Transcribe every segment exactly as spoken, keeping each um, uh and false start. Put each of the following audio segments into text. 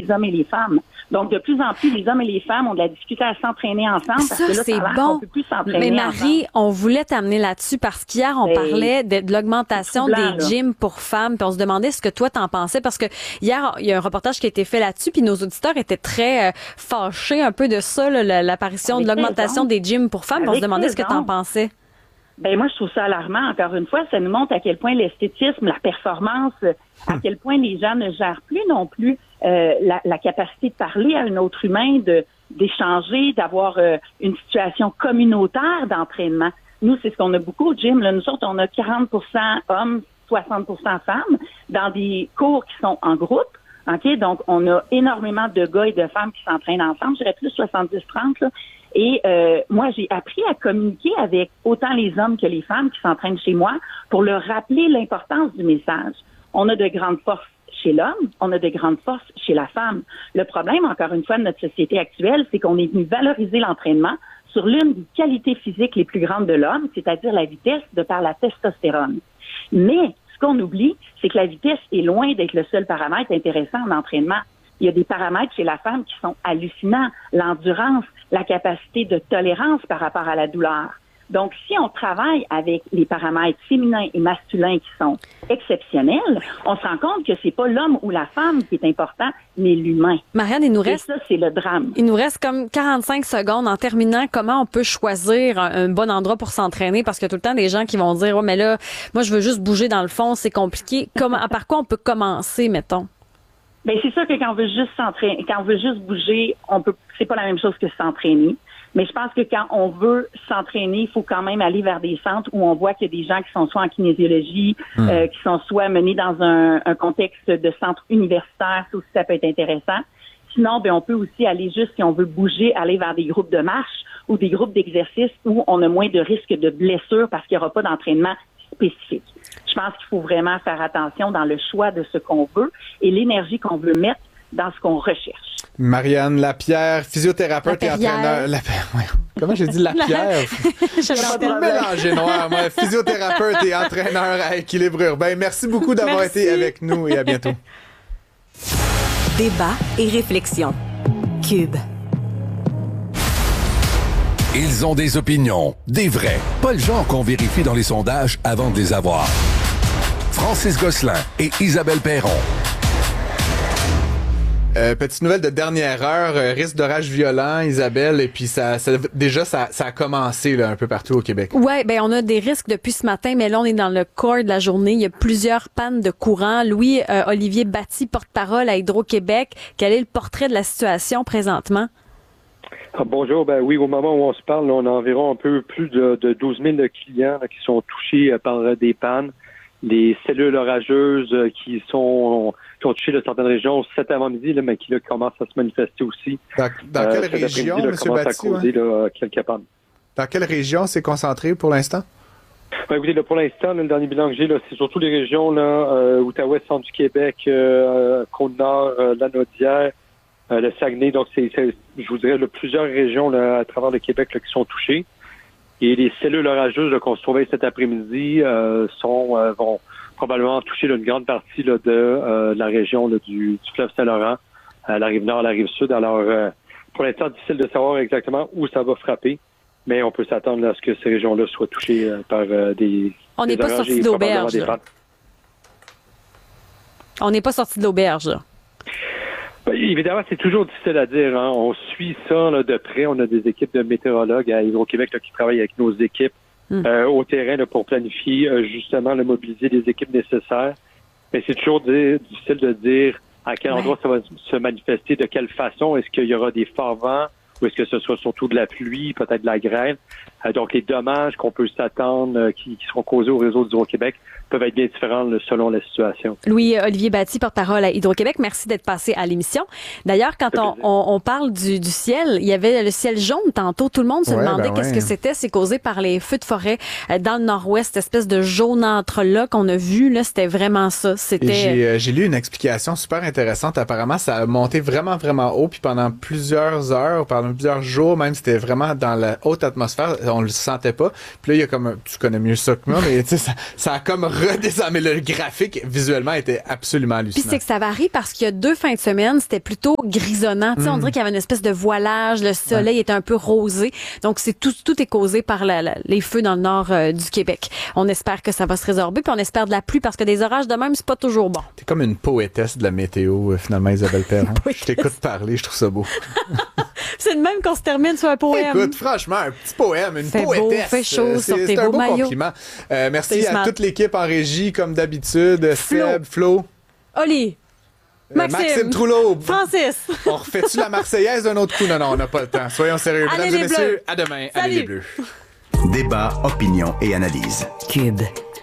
les hommes et les femmes. Donc, de plus en plus, les hommes et les femmes ont de la difficulté à s'entraîner ensemble parce ça, que là, c'est ça a l'air bon. qu'on peut plus s'entraîner Mais Marie, ensemble. on voulait t'amener là-dessus parce qu'hier, on Ben, parlait de, de l'augmentation troublant, des là. gyms pour femmes, puis on se demandait ce que toi t'en pensais parce que hier, il y a un reportage qui a été fait là-dessus, puis nos auditeurs étaient très euh, fâchés un peu de ça, là, la- l'apparition Avec de l'augmentation raison. des gyms pour femmes, puis on se Avec demandait ce que raison. t'en pensais. Ben moi, je trouve ça alarmant. Encore une fois, ça nous montre à quel point l'esthétisme, la performance, à quel point les gens ne gèrent plus non plus euh, la, la capacité de parler à un autre humain, de d'échanger, d'avoir euh, une situation communautaire d'entraînement. Nous, c'est ce qu'on a beaucoup au gym. Là. Nous autres, on a quarante pour cent hommes, soixante pour cent femmes, dans des cours qui sont en groupe. OK? Donc, on a énormément de gars et de femmes qui s'entraînent ensemble. Je dirais plus soixante-dix trente, là. Et euh, moi, j'ai appris à communiquer avec autant les hommes que les femmes qui s'entraînent chez moi pour leur rappeler l'importance du message. On a de grandes forces chez l'homme, on a de grandes forces chez la femme. Le problème, encore une fois, de notre société actuelle, c'est qu'on est venu valoriser l'entraînement sur l'une des qualités physiques les plus grandes de l'homme, c'est-à-dire la vitesse de par la testostérone. Mais ce qu'on oublie, c'est que la vitesse est loin d'être le seul paramètre intéressant en entraînement. Il y a des paramètres chez la femme qui sont hallucinants. L'endurance, la capacité de tolérance par rapport à la douleur. Donc, si on travaille avec les paramètres féminins et masculins qui sont exceptionnels, on se rend compte que c'est pas l'homme ou la femme qui est important, mais l'humain. Marianne, il nous Et reste ça, c'est le drame. Il nous reste comme quarante-cinq secondes en terminant. Comment on peut choisir un, un bon endroit pour s'entraîner? Parce qu'il y a tout le temps des gens qui vont dire, ouais, mais là, moi, je veux juste bouger dans le fond, c'est compliqué. Comment, par quoi on peut commencer, mettons? Ben, c'est sûr que quand on veut juste s'entraîner, quand on veut juste bouger, on peut, c'est pas la même chose que s'entraîner. Mais je pense que quand on veut s'entraîner, il faut quand même aller vers des centres où on voit qu'il y a des gens qui sont soit en kinésiologie, mmh. euh, qui sont soit menés dans un, un contexte de centre universitaire, ça aussi, ça peut être intéressant. Sinon, ben, on peut aussi aller juste, si on veut bouger, aller vers des groupes de marche ou des groupes d'exercice où on a moins de risques de blessures parce qu'il n'y aura pas d'entraînement spécifique. Je pense qu'il faut vraiment faire attention dans le choix de ce qu'on veut et l'énergie qu'on veut mettre dans ce qu'on recherche. Marianne Lapierre, physiothérapeute et Lapierrière. entraîneur. La... Comment j'ai dit Lapierre? J'étais mélangé noir, moi. Physiothérapeute et entraîneur à Équilibre Urbain. Merci beaucoup d'avoir Merci. été avec nous et à bientôt. Débat et réflexion. Cube. Ils ont des opinions, des vrais, pas le genre qu'on vérifie dans les sondages avant de les avoir. Francis Gosselin et Isabelle Perron. Euh, petite nouvelle de dernière heure, euh, risque d'orage violent, Isabelle, et puis ça, ça déjà ça, ça a commencé là, un peu partout au Québec. Ouais, ben on a des risques depuis ce matin, mais là on est dans le corps de la journée. Il y a plusieurs pannes de courant. Louis euh, Olivier Batty, porte-parole à Hydro-Québec. Quel est le portrait de la situation présentement? Ah, bonjour, ben oui, au moment où on se parle, là, on a environ un peu plus de, de douze mille clients là, qui sont touchés euh, par euh, des pannes. Des cellules orageuses euh, qui sont qui ont touché là, certaines régions cet avant-midi, là, mais qui là, commencent à se manifester aussi. Dans, dans quelle euh, région, là, M. commence Batty? à causer Ouais. là, quelques pannes. Dans quelle région c'est concentré pour l'instant? Ben, écoutez, là, pour l'instant, là, le dernier bilan que j'ai, là, c'est surtout les régions là, euh, Outaouais, centre du Québec, euh, Côte-Nord, euh, Lanaudière, euh, le Saguenay. Donc, c'est, c'est je vous dirais, là, plusieurs régions là, à travers le Québec là, qui sont touchées. Et les cellules orageuses là, qu'on se trouvait cet après-midi euh, sont euh, vont probablement toucher là, une grande partie là, de euh, la région là, du, du fleuve Saint-Laurent, à la rive nord, à la rive sud. Alors, euh, pour l'instant, difficile de savoir exactement où ça va frapper, mais on peut s'attendre à ce que ces régions-là soient touchées euh, par euh, des On n'est des pas orages sorti et d'auberge, probablement des là. pannes. On n'est pas sorti de l'auberge, là. Ben, évidemment, c'est toujours difficile à dire. Hein. On suit ça là, de près. On a des équipes de météorologues à Hydro-Québec là, qui travaillent avec nos équipes mm. euh, au terrain là, pour planifier euh, justement le mobiliser les équipes nécessaires. Mais c'est toujours dire, difficile de dire à quel ouais. endroit ça va se manifester, de quelle façon. Est-ce qu'il y aura des forts vents ou est-ce que ce soit surtout de la pluie, peut-être de la grêle? Euh, donc, les dommages qu'on peut s'attendre euh, qui, qui seront causés au réseau d'Hydro-Québec peuvent être bien différents là, selon la situation. Louis-Olivier Batty, porte-parole à Hydro-Québec, merci d'être passé à l'émission. D'ailleurs, quand on, on, on parle du, du ciel, il y avait le ciel jaune tantôt. Tout le monde se ouais, demandait ben qu'est-ce ouais. que c'était. C'est causé par les feux de forêt euh, dans le nord-ouest, cette espèce de jaunâtre-là qu'on a vu. Là, c'était vraiment ça. C'était. J'ai, euh, j'ai lu une explication super intéressante. Apparemment, ça a monté vraiment, vraiment haut. Puis pendant plusieurs heures, pendant plusieurs jours même, c'était vraiment dans la haute atmosphère. On on le sentait pas. Puis là, il y a comme un, tu connais mieux ça que moi, mais tu sais, ça, ça a comme redescendu. Mais le graphique, visuellement, était absolument hallucinant. Puis c'est que ça varie parce qu'il y a deux fins de semaine, c'était plutôt grisonnant. Tu sais, mm. on dirait qu'il y avait une espèce de voilage, le soleil ouais. était un peu rosé. Donc, c'est tout, tout est causé par la, la, les feux dans le nord euh, du Québec. On espère que ça va se résorber, puis on espère de la pluie parce que des orages de même, c'est pas toujours bon. T'es comme une poétesse de la météo, euh, finalement, Isabelle Perron. Je t'écoute parler, je trouve ça beau. C'est de même qu'on se termine sur un poème. Écoute, franchement, un petit poème, une fait poétesse. Beau, fait chaud, c'est, sortez c'est un beau beau maillot. compliment. Euh, merci à toute l'équipe en régie, comme d'habitude. Flo. Seb, Flo. Oli. Maxime. Euh, Maxime Trouleau. Francis. On refait-tu la Marseillaise d'un autre coup? Non, non, on n'a pas le temps. Soyons sérieux. Allez Mesdames et messieurs, bleus. à demain. Salut. Allez les Bleus. Débat, opinion et analyse. Cube.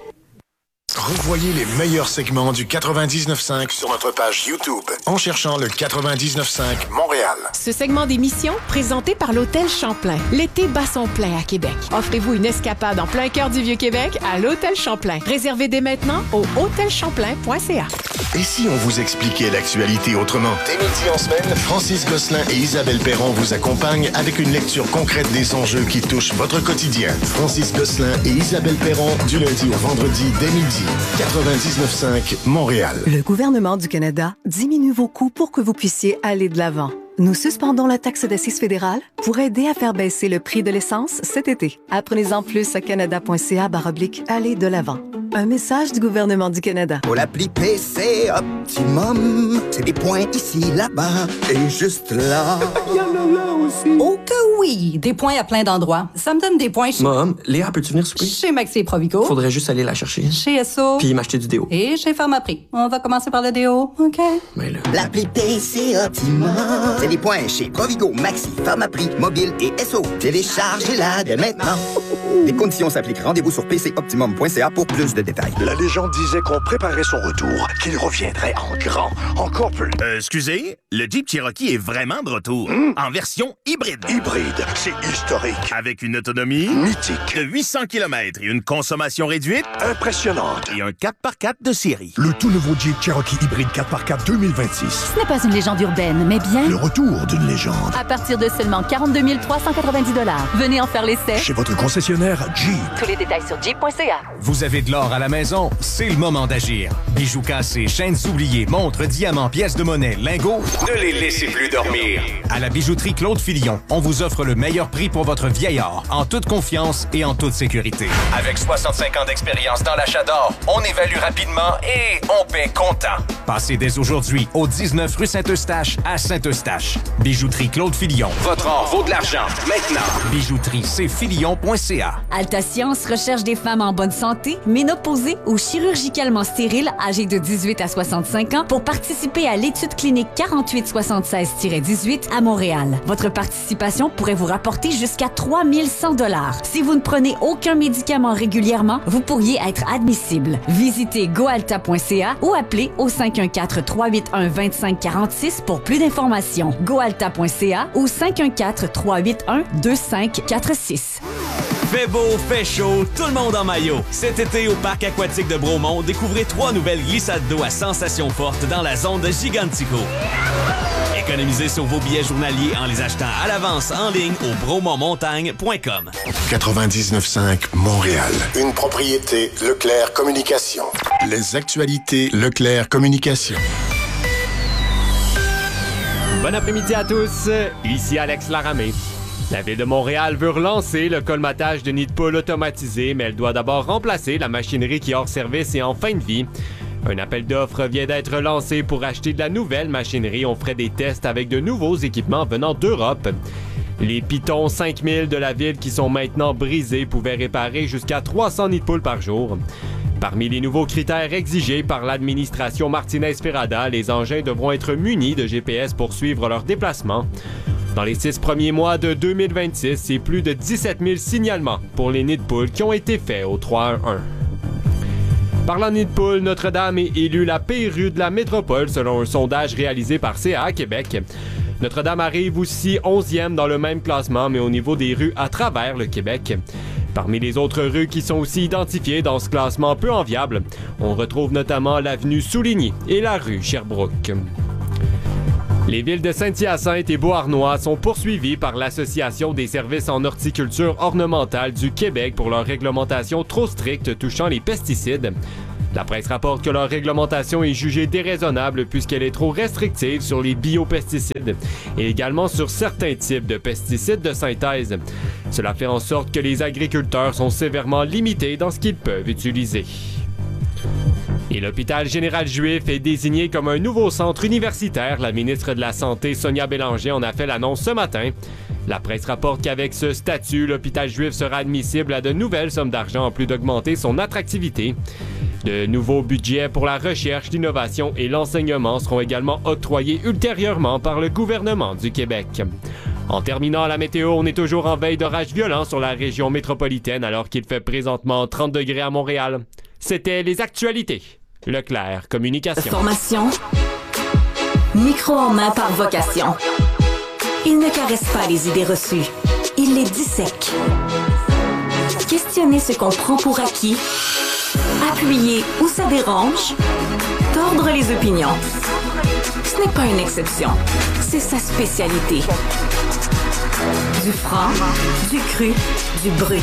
Revoyez les meilleurs segments du quatre-vingt-dix-neuf cinq sur notre page YouTube en cherchant le quatre-vingt-dix-neuf cinq Montréal. Ce segment d'émission, présenté par l'Hôtel Champlain. L'été bat son plein à Québec. Offrez-vous une escapade en plein cœur du Vieux-Québec à l'Hôtel Champlain. Réservez dès maintenant au hôtel champlain point c a. Et si on vous expliquait l'actualité autrement? Dès midi en semaine, Francis Gosselin et Isabelle Perron vous accompagnent avec une lecture concrète des enjeux qui touchent votre quotidien. Francis Gosselin et Isabelle Perron, du lundi au vendredi dès midi. quatre-vingt-dix-neuf cinq Montréal. Le gouvernement du Canada diminue vos coûts pour que vous puissiez aller de l'avant. Nous suspendons la taxe d'assises fédérale pour aider à faire baisser le prix de l'essence cet été. Apprenez-en plus à canada point c a barre oblique aller de l'avant. Un message du gouvernement du Canada. Pour l'appli P C Optimum, c'est des points ici, là-bas et juste là. Il y en a là aussi. Oh que oui! Des points à plein d'endroits. Ça me donne des points chez... Mom, Léa, peux-tu venir souper? Chez Maxi et Provigo. Faudrait juste aller la chercher. Chez S O. Puis m'acheter du déo. Et chez Pharmaprix. On va commencer par le déo, OK? Mais là... L'appli P C Optimum, c'est des points chez Provigo, Maxi, Pharmaprix, Mobile et S O. Téléchargez-la dès maintenant. Les conditions s'appliquent. Rendez-vous sur p c optimum point c a pour plus de détails. La légende disait qu'on préparait son retour, qu'il reviendrait en grand, encore plus. Euh, excusez, le Jeep Cherokee est vraiment de retour, mmh. en version hybride. Hybride, c'est historique. Avec une autonomie mythique de huit cents kilomètres et une consommation réduite impressionnante. Et un quatre par quatre de série. Le tout nouveau Jeep Cherokee hybride quatre par quatre deux mille vingt-six. Ce n'est pas une légende urbaine, mais bien... le retour d'une légende. À partir de seulement quarante-deux mille trois cent quatre-vingt-dix dollars. Venez en faire l'essai. Chez votre concessionnaire Jeep. Tous les détails sur jeep point c a. Vous avez de l'or à la maison? C'est le moment d'agir. Bijoux cassés, chaînes oubliées, montres, diamants, pièces de monnaie, lingots, ne les laissez plus dormir. À la bijouterie Claude Filion, on vous offre le meilleur prix pour votre vieil or, en toute confiance et en toute sécurité. Avec soixante-cinq ans d'expérience dans l'achat d'or, on évalue rapidement et on paie comptant. Passez dès aujourd'hui au dix-neuf rue Saint-Eustache à Saint-Eustache. Bijouterie Claude Filion. Votre or vaut de l'argent, maintenant. Bijouterie c filion point c a. Alta Science recherche des femmes en bonne santé, ménopausées ou chirurgicalement stériles âgées de dix-huit à soixante-cinq ans pour participer à l'étude clinique quarante-huit soixante-seize dix-huit à Montréal. Votre participation pourrait vous rapporter jusqu'à trois mille cent dollars. Si vous ne prenez aucun médicament régulièrement, vous pourriez être admissible. Visitez goalta point c a ou appelez au cinq un quatre, trois huit un, deux cinq quatre six pour plus d'informations. goalta point c a ou cinq un quatre, trois huit un, deux cinq quatre six. Fait beau, fait chaud, tout le monde en maillot. Cet été, au parc aquatique de Bromont, découvrez trois nouvelles glissades d'eau à sensations fortes dans la zone de Gigantico. Économisez sur vos billets journaliers en les achetant à l'avance en ligne au bromont montagne point com. quatre-vingt-dix-neuf cinq Montréal. Une propriété Leclerc Communication. Les actualités Leclerc Communication. Bon après-midi à tous, ici Alex Laramé. La Ville de Montréal veut relancer le colmatage de nids de poules automatisé, mais elle doit d'abord remplacer la machinerie qui est hors service et en fin de vie. Un appel d'offres vient d'être lancé pour acheter de la nouvelle machinerie. On ferait des tests avec de nouveaux équipements venant d'Europe. Les Python cinq mille de la ville qui sont maintenant brisés pouvaient réparer jusqu'à trois cents nids de poules par jour. Parmi les nouveaux critères exigés par l'administration Martinez-Ferrada, les engins devront être munis de G P S pour suivre leur déplacement. Dans les six premiers mois de deux mille vingt-six, c'est plus de dix-sept mille signalements pour les nids de poules qui ont été faits au trois un un. Parlant de nid de poule, Notre-Dame est élue la pire rue de la métropole selon un sondage réalisé par C A A Québec. Notre-Dame arrive aussi onzième dans le même classement, mais au niveau des rues à travers le Québec. Parmi les autres rues qui sont aussi identifiées dans ce classement peu enviable, on retrouve notamment l'avenue Souligny et la rue Sherbrooke. Les villes de Saint-Hyacinthe et Beauharnois sont poursuivies par l'Association des services en horticulture ornementale du Québec pour leur réglementation trop stricte touchant les pesticides. La presse rapporte que leur réglementation est jugée déraisonnable puisqu'elle est trop restrictive sur les biopesticides et également sur certains types de pesticides de synthèse. Cela fait en sorte que les agriculteurs sont sévèrement limités dans ce qu'ils peuvent utiliser. Et l'hôpital général juif est désigné comme un nouveau centre universitaire. La ministre de la Santé, Sonia Bélanger, en a fait l'annonce ce matin. La presse rapporte qu'avec ce statut, l'hôpital juif sera admissible à de nouvelles sommes d'argent en plus d'augmenter son attractivité. De nouveaux budgets pour la recherche, l'innovation et l'enseignement seront également octroyés ultérieurement par le gouvernement du Québec. En terminant la météo, on est toujours en veille d'orages violents sur la région métropolitaine alors qu'il fait présentement trente degrés à Montréal. C'était les actualités. Leclerc Communication. Formation. Micro en main par vocation. Il ne caresse pas les idées reçues. Il les dissèque. Questionner ce qu'on prend pour acquis. Appuyer où ça dérange. Tordre les opinions. Ce n'est pas une exception. C'est sa spécialité. Du franc, du cru, du brut.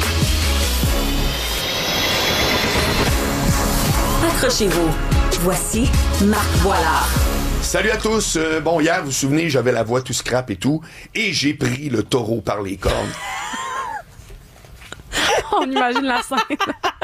Accrochez-vous. Voici Marc Boilard. Salut à tous. Euh, bon, hier, vous vous souvenez, j'avais la voix tout scrap et tout, et j'ai pris le taureau par les cornes. On imagine la scène.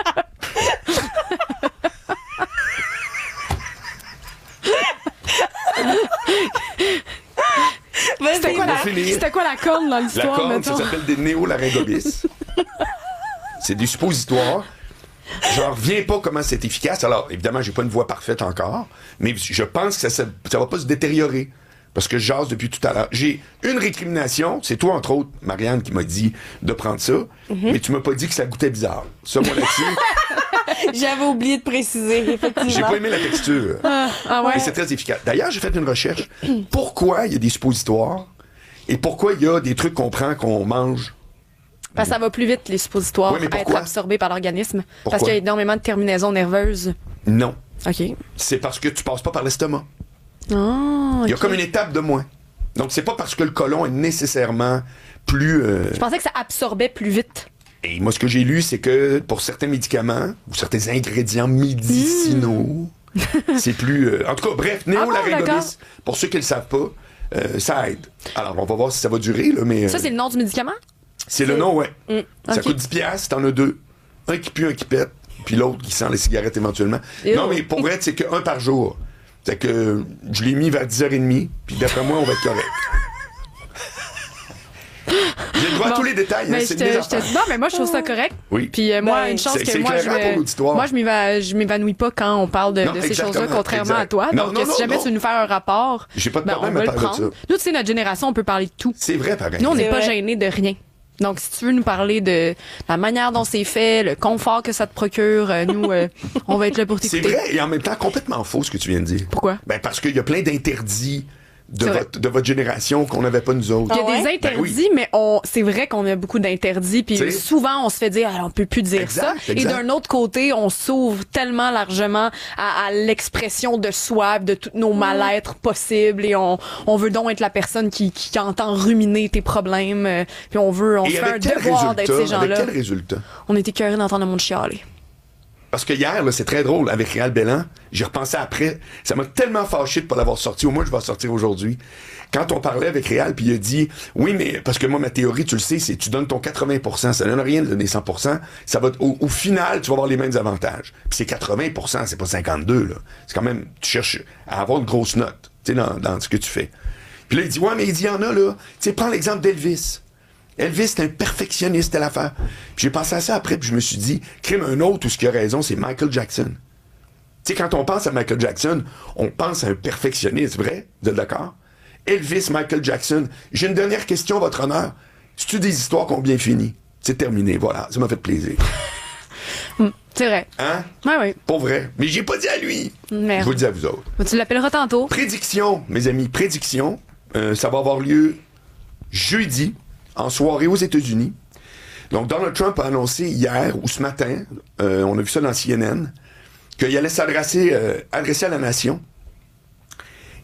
C'était quoi, la, c'était quoi la corne dans l'histoire? La corne, mettons? ça s'appelle des néolaryngobis. C'est des suppositoires. Je n'en reviens pas comment c'est efficace. Alors, évidemment, j'ai pas une voix parfaite encore, mais je pense que ça, ça, ça va pas se détériorer. Parce que je jase depuis tout à l'heure. J'ai une récrimination, c'est toi, entre autres, Marianne, qui m'a dit de prendre ça, mm-hmm. mais tu m'as pas dit que ça goûtait bizarre. Ça, moi, là-dessus... J'avais oublié de préciser, effectivement. J'ai pas aimé la texture. Ah, ah ouais. Mais c'est très efficace. D'ailleurs, j'ai fait une recherche. Pourquoi il y a des suppositoires et pourquoi il y a des trucs qu'on prend, qu'on mange? Parce que ça va plus vite, les suppositoires, oui, à être absorbés par l'organisme. Pourquoi? Parce qu'il y a énormément de terminaisons nerveuses. Non. OK. C'est parce que tu passes pas par l'estomac. Oh, okay. Il y a comme une étape de moins. Donc, c'est pas parce que le côlon est nécessairement plus... Euh... Je pensais que ça absorbait plus vite. Et moi, ce que j'ai lu, c'est que pour certains médicaments ou certains ingrédients médicinaux, mmh. c'est plus... Euh... En tout cas, bref, néolaryngobis, ah, pour ceux qui ne le savent pas, euh, ça aide. Alors, on va voir si ça va durer, là, mais... Ça, euh... c'est le nom du médicament? C'est, c'est... le nom, ouais. Mmh. Ça okay. coûte dix piastres, t'en as deux. Un qui pue, un qui pète, puis l'autre qui sent les cigarettes éventuellement. Ew. Non, mais pour vrai, c'est qu'un par jour. C'est que je l'ai mis vers dix heures trente, puis d'après moi, on va être correct. J'ai le droit bon, à tous les détails, hein, c'est des affaires. Non, mais moi, je trouve ça correct. Oui. Puis euh, moi, ben, une chance c'est, que c'est moi, je me, moi, je, m'éva- je m'évanouis pas quand on parle de, non, de ces choses-là, contrairement exact. à toi. Non, Donc, non, si non, jamais non. tu veux nous faire un rapport, j'ai pas de ben, problème on va à le parler prendre. de ça. Nous, tu sais, notre génération, on peut parler de tout. C'est vrai, pareil. Nous, on n'est pas vrai. gênés de rien. Donc, si tu veux nous parler de la manière dont c'est fait, le confort que ça te procure, euh, nous, euh, on va être là pour t'écouter. C'est vrai, et en même temps, complètement faux ce que tu viens de dire. Pourquoi? Ben, parce qu'il y a plein d'interdits de votre, de votre génération qu'on n'avait pas nous autres. Il y a ah des ouais? interdits, ben oui. mais on, c'est vrai qu'on a beaucoup d'interdits. Puis T'sais? souvent, on se fait dire, ah, on peut plus dire exact, ça. Exact. Et d'un autre côté, on s'ouvre tellement largement à, à l'expression de soi, de tous nos mal-être possibles. Et on, on veut donc être la personne qui, qui entend ruminer tes problèmes. Euh, puis on veut, on et se fait un devoir d'être ces gens-là. Avec quel résultat? On était écœurés d'entendre le monde chialer. Parce que hier, là, c'est très drôle, avec Réal Bellan, j'y repensais après. Ça m'a tellement fâché de pas l'avoir sorti. Au moins, je vais sortir aujourd'hui. Quand on parlait avec Réal, puis il a dit, oui, mais parce que moi, ma théorie, tu le sais, c'est tu donnes ton quatre-vingts pour cent. Ça donne rien de donner cent pour cent. Ça va, au, au final, tu vas avoir les mêmes avantages. Puis c'est quatre-vingts pour cent, c'est pas cinquante-deux, là. C'est quand même, tu cherches à avoir une grosse note, tu sais, dans, dans ce que tu fais. Puis là, il dit, ouais, mais il dit, il y en a, là. Tu sais, prends l'exemple d'Elvis. Elvis, c'est un perfectionniste à l'affaire. Puis j'ai pensé à ça après, puis je me suis dit, crime un autre où ce qui a raison, c'est Michael Jackson. Tu sais, quand on pense à Michael Jackson, on pense à un perfectionniste, vrai? Vous êtes d'accord? Elvis, Michael Jackson. J'ai une dernière question, votre honneur. C'est-tu des histoires qui ont bien fini? C'est terminé, voilà. Ça m'a fait plaisir. C'est vrai. Hein? Oui, oui. Pas vrai. Mais j'ai pas dit à lui. Merde. Je vous le dis à vous autres. Tu l'appelleras tantôt. Prédiction, mes amis, prédiction. Euh, ça va avoir lieu jeudi, en soirée aux États-Unis. Donc, Donald Trump a annoncé hier ou ce matin, euh, on a vu ça dans C N N, qu'il allait s'adresser euh, adresser à la nation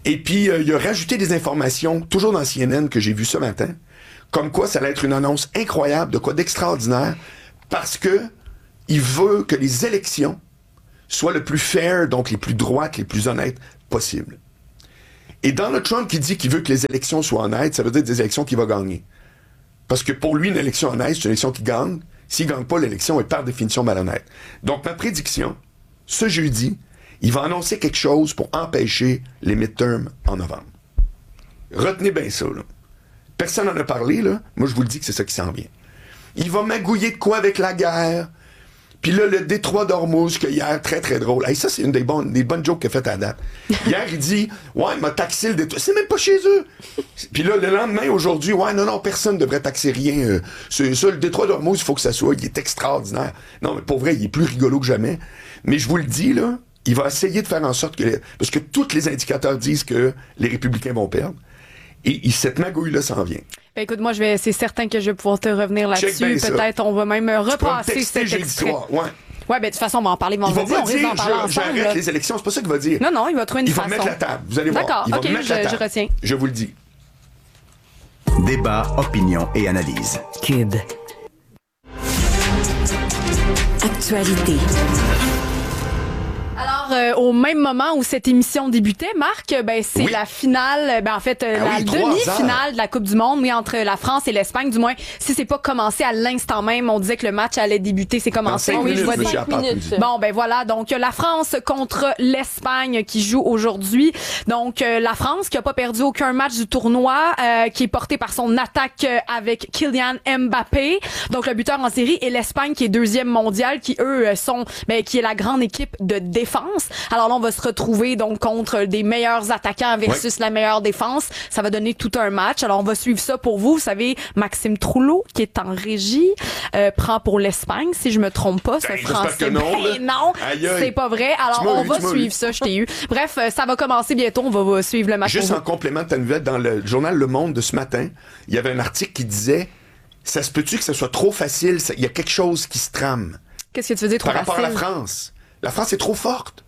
Et puis, euh, il a rajouté des informations, toujours dans C N N, que j'ai vu ce matin, comme quoi ça allait être une annonce incroyable, de quoi d'extraordinaire, parce que il veut que les élections soient le plus fair, donc les plus droites, les plus honnêtes possible. Et Donald Trump qui dit qu'il veut que les élections soient honnêtes, ça veut dire des élections qu'il va gagner. Parce que pour lui, une élection honnête, c'est une élection qui gagne. S'il ne gagne pas, l'élection est par définition malhonnête. Donc, ma prédiction, ce jeudi, il va annoncer quelque chose pour empêcher les midterms en novembre. Retenez bien ça, là. Personne n'en a parlé, là. Moi, je vous le dis que c'est ça qui s'en vient. Il va magouiller de quoi avec la guerre. Puis là, le détroit d'Ormuz, que hier, très, très drôle. Hey, ça, c'est une des bonnes, des bonnes jokes qu'il a faites à date. Hier, il dit, ouais, il m'a taxé le détroit. C'est même pas chez eux. Puis là, le lendemain, aujourd'hui, ouais, non, non, personne ne devrait taxer rien. Euh, c'est ça, le détroit d'Ormuz, il faut que ça soit. Il est extraordinaire. Non, mais pour vrai, il est plus rigolo que jamais. Mais je vous le dis, là, il va essayer de faire en sorte que... Les... Parce que tous les indicateurs disent que les républicains vont perdre. Et, et cette magouille-là s'en vient. Ben écoute, moi, je vais, c'est certain que je vais pouvoir te revenir là-dessus. Peut-être on va même repasser cet extrait. Soir, ouais. Ouais, ben de toute façon, on va en parler vendredi. On risque d'en parler ensemble. J'arrête les élections, c'est pas ça qu'il va dire. Non, non, il va trouver une il façon. Il va mettre la table, vous allez voir. D'accord, il va ok, mettre je, la table. je retiens. Je vous le dis. Débat, opinion et analyse. Cube. Actualité. Alors, euh, au même moment où cette émission débutait, Marc, ben c'est oui. la finale, ben en fait, euh, ah la oui, demi-finale de la Coupe du Monde, oui, entre la France et l'Espagne, du moins, si c'est pas commencé à l'instant même, on disait que le match allait débuter, c'est commencé. Oui, minutes, je vois des cinq minutes. Bon, ben voilà, donc la France contre l'Espagne qui joue aujourd'hui. Donc, euh, la France qui a pas perdu aucun match du tournoi, euh, qui est porté par son attaque avec Kylian Mbappé, donc le buteur en série, et l'Espagne qui est deuxième mondiale, qui eux sont, ben qui est la grande équipe de défense. Alors là, on va se retrouver donc contre des meilleurs attaquants versus ouais. la meilleure défense. Ça va donner tout un match. Alors, on va suivre ça pour vous. Vous savez, Maxime Trouleau, qui est en régie, euh, prend pour l'Espagne, si je me trompe pas, ce ben, français. Non, ben, non, aïe, aïe. c'est pas vrai. Alors, on eu, va suivre eu. ça, je t'ai eu. Bref, ça va commencer bientôt. On va, va suivre le match. Juste en complément de ta nouvelle, dans le journal Le Monde de ce matin, il y avait un article qui disait « Ça se peut-tu que ce soit trop facile? Il y a quelque chose qui se trame. » Qu'est-ce que tu veux dire trop Par facile? Par rapport à la France. La France est trop forte.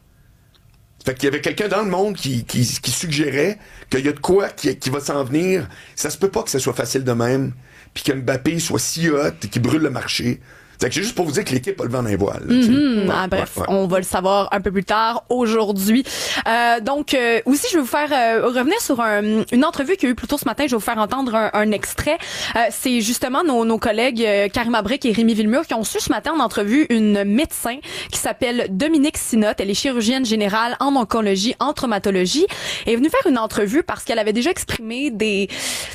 Fait qu'il y avait quelqu'un dans le monde qui, qui, qui suggérait qu'il y a de quoi qui, qui va s'en venir. Ça se peut pas que ça soit facile de même, puis que Mbappé soit si hot et qu'il brûle le marché. C'est juste pour vous dire que l'équipe a le vent dans les voiles. Mm-hmm. Ouais, ah, bref, ouais, ouais. on va le savoir un peu plus tard aujourd'hui. Euh, donc, euh, aussi, je vais vous faire euh, revenir sur un, une entrevue qu'il y a eu plus tôt ce matin. Je vais vous faire entendre un, un extrait. Euh, c'est justement nos, nos collègues euh, Karima Brick et Rémi Villemur qui ont su ce matin en entrevue une médecin qui s'appelle Dominique Sinotte. Elle est chirurgienne générale en oncologie, en traumatologie. Elle est venue faire une entrevue parce qu'elle avait déjà exprimé des...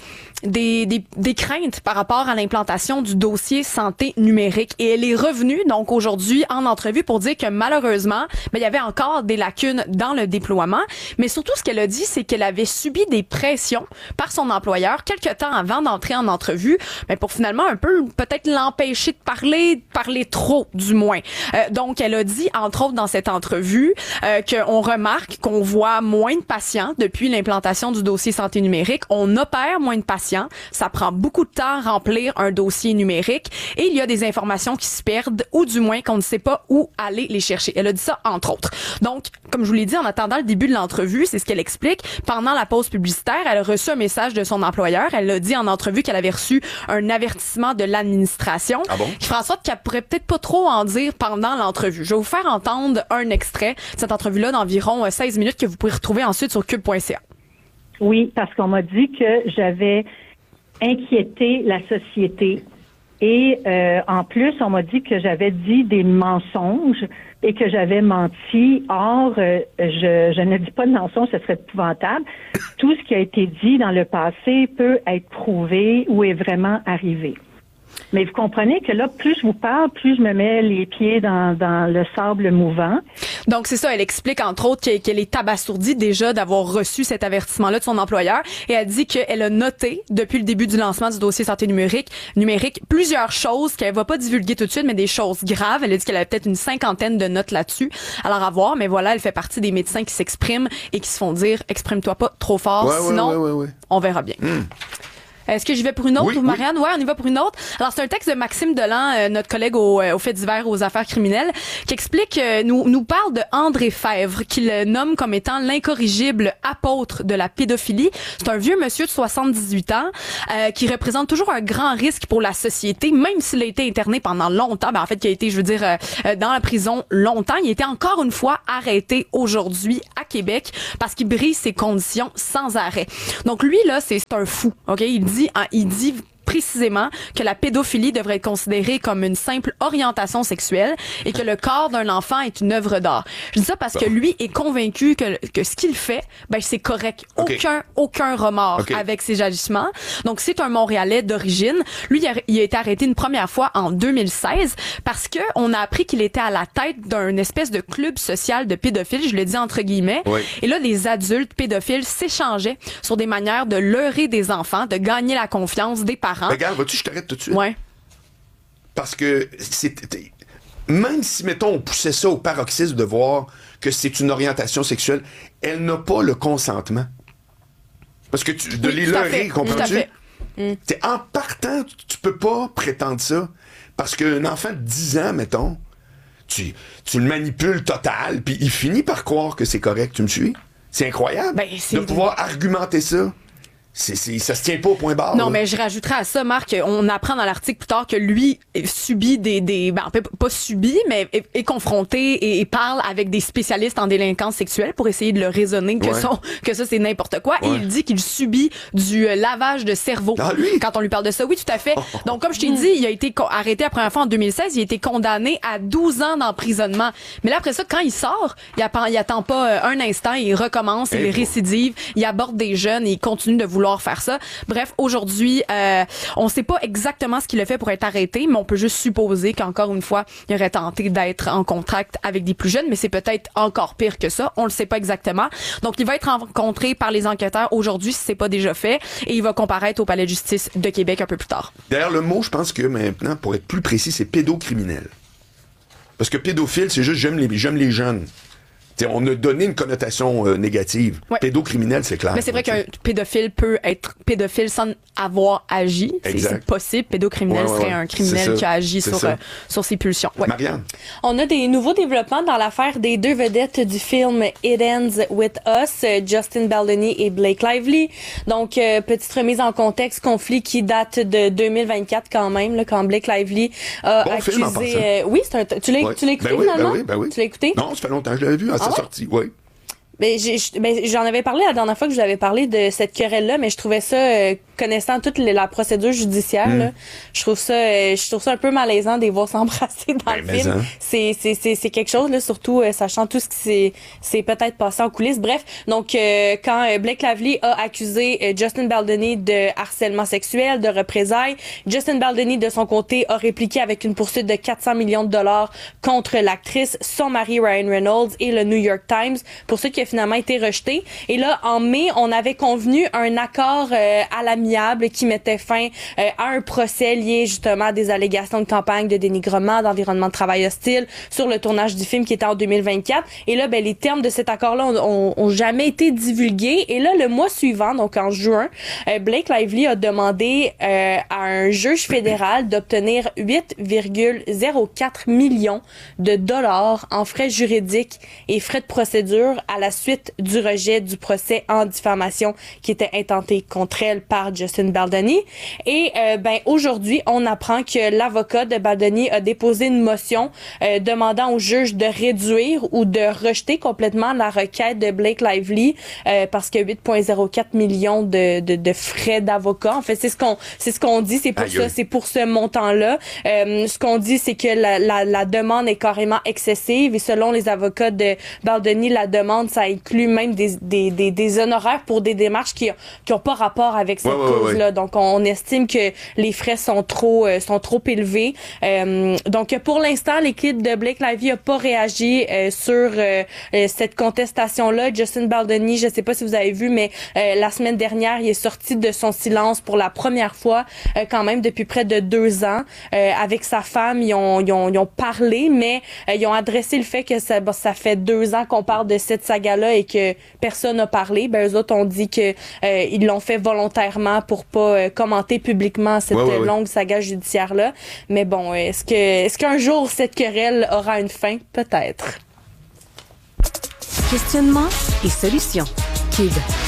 Des, des, des craintes par rapport à l'implantation du dossier santé numérique. Et elle est revenue, donc, aujourd'hui, en entrevue pour dire que malheureusement, ben, il y avait encore des lacunes dans le déploiement. Mais surtout, ce qu'elle a dit, c'est qu'elle avait subi des pressions par son employeur quelques temps avant d'entrer en entrevue, ben, pour finalement un peu, peut-être l'empêcher de parler, de parler trop, du moins. Euh, donc, elle a dit, entre autres, dans cette entrevue, euh, qu'on remarque qu'on voit moins de patients depuis l'implantation du dossier santé numérique. On opère moins de patients. Ça prend beaucoup de temps à remplir un dossier numérique et il y a des informations qui se perdent ou du moins qu'on ne sait pas où aller les chercher. Elle a dit ça entre autres. Donc, comme je vous l'ai dit en attendant le début de l'entrevue, c'est ce qu'elle explique. Pendant la pause publicitaire, elle a reçu un message de son employeur. Elle a dit en entrevue qu'elle avait reçu un avertissement de l'administration ah bon? qui fera en sorte qu'elle pourrait peut-être pas trop en dire pendant l'entrevue. Je vais vous faire entendre un extrait de cette entrevue-là d'environ seize minutes que vous pourrez retrouver ensuite sur cube point c a. Oui, parce qu'on m'a dit que j'avais inquiété la société. Et euh, en plus, on m'a dit que j'avais dit des mensonges et que j'avais menti. Or, euh, je, je ne dis pas de mensonges, ce serait épouvantable. Tout ce qui a été dit dans le passé peut être prouvé ou est vraiment arrivé. Mais vous comprenez que là, plus je vous parle, plus je me mets les pieds dans, dans le sable mouvant. Donc, c'est ça. Elle explique, entre autres, qu'elle, qu'elle est abasourdie déjà d'avoir reçu cet avertissement-là de son employeur. Et elle dit qu'elle a noté, depuis le début du lancement du dossier santé numérique, numérique plusieurs choses qu'elle va pas divulguer tout de suite, mais des choses graves. Elle a dit qu'elle avait peut-être une cinquantaine de notes là-dessus. Alors, à voir. Mais voilà, elle fait partie des médecins qui s'expriment et qui se font dire, exprime-toi pas trop fort, ouais, sinon, ouais, ouais, ouais, ouais. on verra bien. Mmh. Est-ce que j'y vais pour une autre, oui, Marianne? Oui. Ouais, on y va pour une autre. Alors, c'est un texte de Maxime Delan, euh, notre collègue au, euh, au fait divers aux affaires criminelles, qui explique, euh, nous, nous parle de André Fèvre, qu'il nomme comme étant l'incorrigible apôtre de la pédophilie. C'est un vieux monsieur de soixante-dix-huit ans, euh, qui représente toujours un grand risque pour la société, même s'il a été interné pendant longtemps. Ben, en fait, qui a été, je veux dire, euh, dans la prison longtemps. Il a été encore une fois arrêté aujourd'hui à Québec parce qu'il brise ses conditions sans arrêt. Donc, lui, là, c'est, c'est un fou, OK? Il dit dit, il dit précisément que la pédophilie devrait être considérée comme une simple orientation sexuelle et que le corps d'un enfant est une œuvre d'art. Je dis ça parce que lui est convaincu que, que ce qu'il fait, ben c'est correct. Okay. Aucun, aucun remords okay. avec ses agissements. Donc, c'est un Montréalais d'origine. Lui, il a, il a été arrêté une première fois en deux mille seize parce que on a appris qu'il était à la tête d'un espèce de club social de pédophiles, je le dis entre guillemets. Oui. Et là, les adultes pédophiles s'échangeaient sur des manières de leurrer des enfants, de gagner la confiance des parents. Regarde, vois-tu, je t'arrête tout de suite. Ouais. Parce que c'est, même si, mettons, on poussait ça au paroxysme de voir que c'est une orientation sexuelle, elle n'a pas le consentement. Parce que tu, de oui, les leurrer, comprends-tu? Mm. En partant, tu, tu peux pas prétendre ça. Parce qu'un enfant de dix ans, mettons, tu, tu le manipules total, puis il finit par croire que c'est correct. Tu me suis? C'est incroyable ben, c'est... de pouvoir argumenter ça. C'est, c'est, ça se tient pas au point barre. Non, là. mais je rajouterais à ça, Marc, on apprend dans l'article plus tard que lui subit des, des ben, pas subit, mais est, est confronté et, et parle avec des spécialistes en délinquance sexuelle pour essayer de le raisonner que, ouais. son, que ça, c'est n'importe quoi. Ouais. Et il dit qu'il subit du euh, lavage de cerveau. Ah, lui? Quand on lui parle de ça, oui, tout à fait. Donc, comme je t'ai dit, il a été co- arrêté la première fois en deux mille seize, il a été condamné à douze ans d'emprisonnement. Mais là, après ça, quand il sort, il attend, il attend pas un instant, il recommence, hey, il récidive, il aborde des jeunes et il continue de vouloir faire ça. Bref, aujourd'hui, euh, on sait pas exactement ce qu'il a fait pour être arrêté, mais on peut juste supposer qu'encore une fois, il aurait tenté d'être en contact avec des plus jeunes, mais c'est peut-être encore pire que ça. On le sait pas exactement. Donc, il va être rencontré par les enquêteurs aujourd'hui, si c'est pas déjà fait, et il va comparaître au Palais de justice de Québec un peu plus tard. D'ailleurs, le mot, je pense que maintenant, pour être plus précis, c'est pédocriminel. Parce que pédophile, c'est juste j'aime les, j'aime les jeunes. T'sais, on a donné une connotation euh, négative. Ouais. Pédocriminel, c'est clair. Mais c'est vrai qu'un pédophile peut être pédophile sans avoir agi. C'est, c'est possible. Pédocriminel ouais, ouais, serait un criminel qui a agi sur, euh, sur ses pulsions. Ouais. Marianne. On a des nouveaux développements dans l'affaire des deux vedettes du film It Ends With Us, Justin Baldoni et Blake Lively. Donc, euh, petite remise en contexte, conflit qui date de deux mille vingt-quatre quand même, là, quand Blake Lively a bon accusé... Film, en euh, oui, c'est un, tu, l'as, ouais. tu l'as écouté ben oui, finalement? Ben oui, ben oui. Tu l'as écouté? Non, ça fait longtemps que je l'avais vu. Ah, c'est sorti, oui. Ben, j'ai, ben, j'en avais parlé la dernière fois que je vous avais parlé de cette querelle-là, mais je trouvais ça, euh, connaissant toute les, la procédure judiciaire, mm. là, je trouve ça, euh, je trouve ça un peu malaisant de les voir s'embrasser dans ben, le film. Hein. C'est, c'est, c'est, c'est quelque chose, là, surtout euh, sachant tout ce qui s'est, s'est peut-être passé en coulisses. Bref, donc euh, quand euh, Blake Lively a accusé euh, Justin Baldoni de harcèlement sexuel, de représailles, Justin Baldoni de son côté a répliqué avec une poursuite de quatre cents millions de dollars contre l'actrice, son mari Ryan Reynolds et le New York Times pour ce qui a finalement été rejeté. Et là, en mai, on avait convenu un accord euh, à l'amiable qui mettait fin euh, à un procès lié justement à des allégations de campagne de dénigrement, d'environnement de travail hostile sur le tournage du film qui était en deux mille vingt-quatre. Et là, ben, les termes de cet accord-là ont, ont, ont jamais été divulgués. Et là, le mois suivant, donc en juin, euh, Blake Lively a demandé euh, à un juge fédéral d'obtenir huit virgule zéro quatre millions de dollars en frais juridiques et frais de procédure à la suite du rejet du procès en diffamation qui était intenté contre elle par Justin Baldoni. Et euh, ben aujourd'hui, on apprend que l'avocat de Baldoni a déposé une motion euh, demandant au juge de réduire ou de rejeter complètement la requête de Blake Lively euh, parce que huit virgule zéro quatre millions de, de, de frais d'avocat. En fait, c'est ce qu'on c'est ce qu'on dit, c'est pour Aïe. ça, c'est pour ce montant-là. Euh, ce qu'on dit, c'est que la, la, la demande est carrément excessive et selon les avocats de Baldoni, la demande, ça inclut même des, des, des, des honoraires pour des démarches qui qui ont pas rapport avec cette ouais, cause-là. Ouais, ouais. Donc, on, on estime que les frais sont trop euh, sont trop élevés. Euh, donc, pour l'instant, l'équipe de Blake Lively a pas réagi euh, sur euh, cette contestation-là. Justin Baldoni, je sais pas si vous avez vu, mais euh, la semaine dernière, il est sorti de son silence pour la première fois, euh, quand même depuis près de deux ans. Euh, avec sa femme, ils ont ils ont, ils ont parlé, mais euh, ils ont adressé le fait que ça, bon, ça fait deux ans qu'on parle de cette saga-là et que personne n'a parlé. Ben, eux autres ont dit que euh, ils l'ont fait volontairement moment pour pas euh, commenter publiquement cette ouais, ouais, ouais. longue saga judiciaire-là. Mais bon, est-ce que est-ce qu'un jour cette querelle aura une fin? Peut-être. Questionnement et solutions. Kid.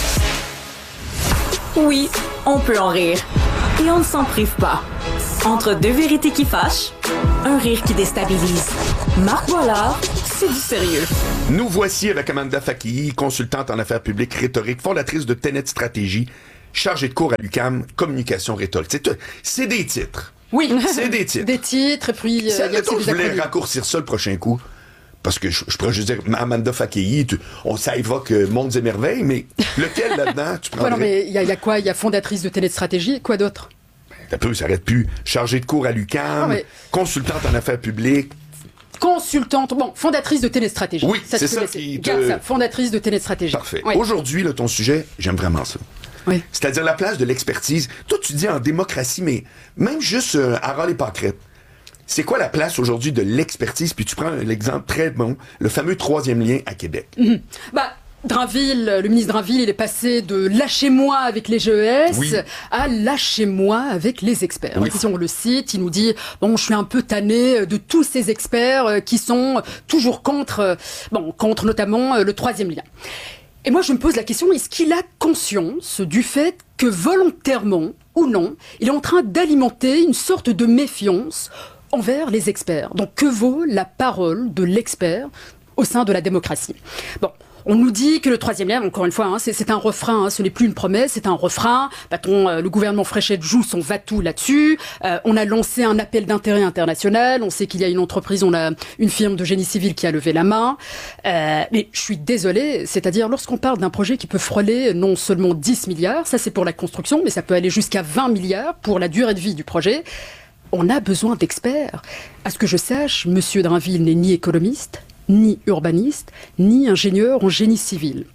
Oui, on peut en rire. Et on ne s'en prive pas. Entre deux vérités qui fâchent, un rire qui déstabilise. Marc Boilard, c'est du sérieux. Nous voici avec Amanda Fakihi, consultante en affaires publiques rhétorique, fondatrice de Tenet Stratégie, chargée de cours à l'U Q A M, communication rhétorique. C'est, c'est des titres. Oui, c'est des titres. Des titres, et puis... Ça, euh, y a je voulais raccourcir ça le prochain coup. Parce que je, je pourrais juste dire Amanda Fakihi, tu, on, ça évoque euh, Mondes et Merveilles, mais lequel là-dedans tu prendrais? Ouais, non, mais il y, y a quoi? Il y a fondatrice de Tenet Stratégie, quoi d'autre? Un peu, ça s'arrête plus. Chargée de cours à l'U Q A M, non, mais... consultante en affaires publiques. Consultante, bon, fondatrice de Tenet Stratégie. Oui, ça, c'est ça qui Garde te... ça, fondatrice de Tenet Stratégie. Parfait. Oui. Aujourd'hui, là, ton sujet, j'aime vraiment ça. Oui. C'est-à-dire la place de l'expertise. Toi, tu dis en démocratie, mais même juste euh, à râler pas crête. C'est quoi la place aujourd'hui de l'expertise? Puis tu prends l'exemple très bon, le fameux troisième lien à Québec. Mm-hmm. Bah, Drainville, le ministre Drainville, il est passé de lâchez-moi avec les G E S oui. à lâchez-moi avec les experts. Oui. Si on le cite, il nous dit bon, je suis un peu tanné de tous ces experts qui sont toujours contre, bon, contre notamment le troisième lien. Et moi, je me pose la question, est-ce qu'il a conscience du fait que volontairement ou non, il est en train d'alimenter une sorte de méfiance envers les experts? Donc, que vaut la parole de l'expert au sein de la démocratie? Bon. On nous dit que le troisième lien, encore une fois, hein, c'est, c'est un refrain, hein, ce n'est plus une promesse, c'est un refrain. Bah-t-on, euh, le gouvernement Fréchette joue son va-tout là-dessus. Euh, on a lancé un appel d'intérêt international. On sait qu'il y a une entreprise, on a une firme de génie civil qui a levé la main. Euh, mais je suis désolée, c'est-à-dire lorsqu'on parle d'un projet qui peut frôler non seulement dix milliards, ça c'est pour la construction, mais ça peut aller jusqu'à vingt milliards pour la durée de vie du projet. On a besoin d'experts. À ce que je sache, Monsieur Drainville n'est ni économiste, ni urbaniste, ni ingénieur en génie civil.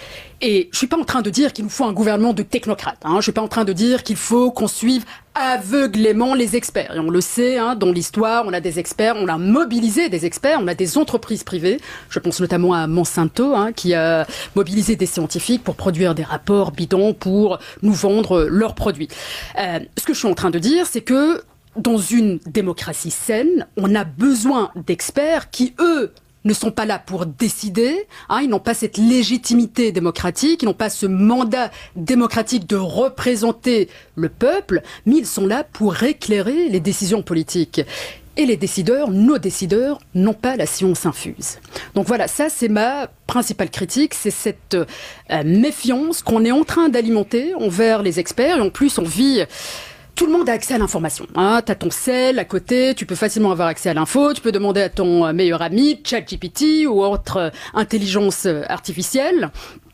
Et je suis pas en train de dire qu'il nous faut un gouvernement de technocrates. Hein. Je suis pas en train de dire qu'il faut qu'on suive aveuglément les experts. Et on le sait, hein, dans l'histoire, on a des experts, on a mobilisé des experts, on a des entreprises privées. Je pense notamment à Monsanto, hein, qui a mobilisé des scientifiques pour produire des rapports bidons pour nous vendre leurs produits. Euh, ce que je suis en train de dire, c'est que dans une démocratie saine, on a besoin d'experts qui, eux, ne sont pas là pour décider, hein, ils n'ont pas cette légitimité démocratique, ils n'ont pas ce mandat démocratique de représenter le peuple, mais ils sont là pour éclairer les décisions politiques. Et les décideurs, nos décideurs, n'ont pas la science infuse. Donc voilà, ça c'est ma principale critique, c'est cette euh, méfiance qu'on est en train d'alimenter envers les experts, et en plus on vit... Tout le monde a accès à l'information. Hein. Tu as ton cell à côté, tu peux facilement avoir accès à l'info, tu peux demander à ton meilleur ami, ChatGPT ou autre intelligence artificielle.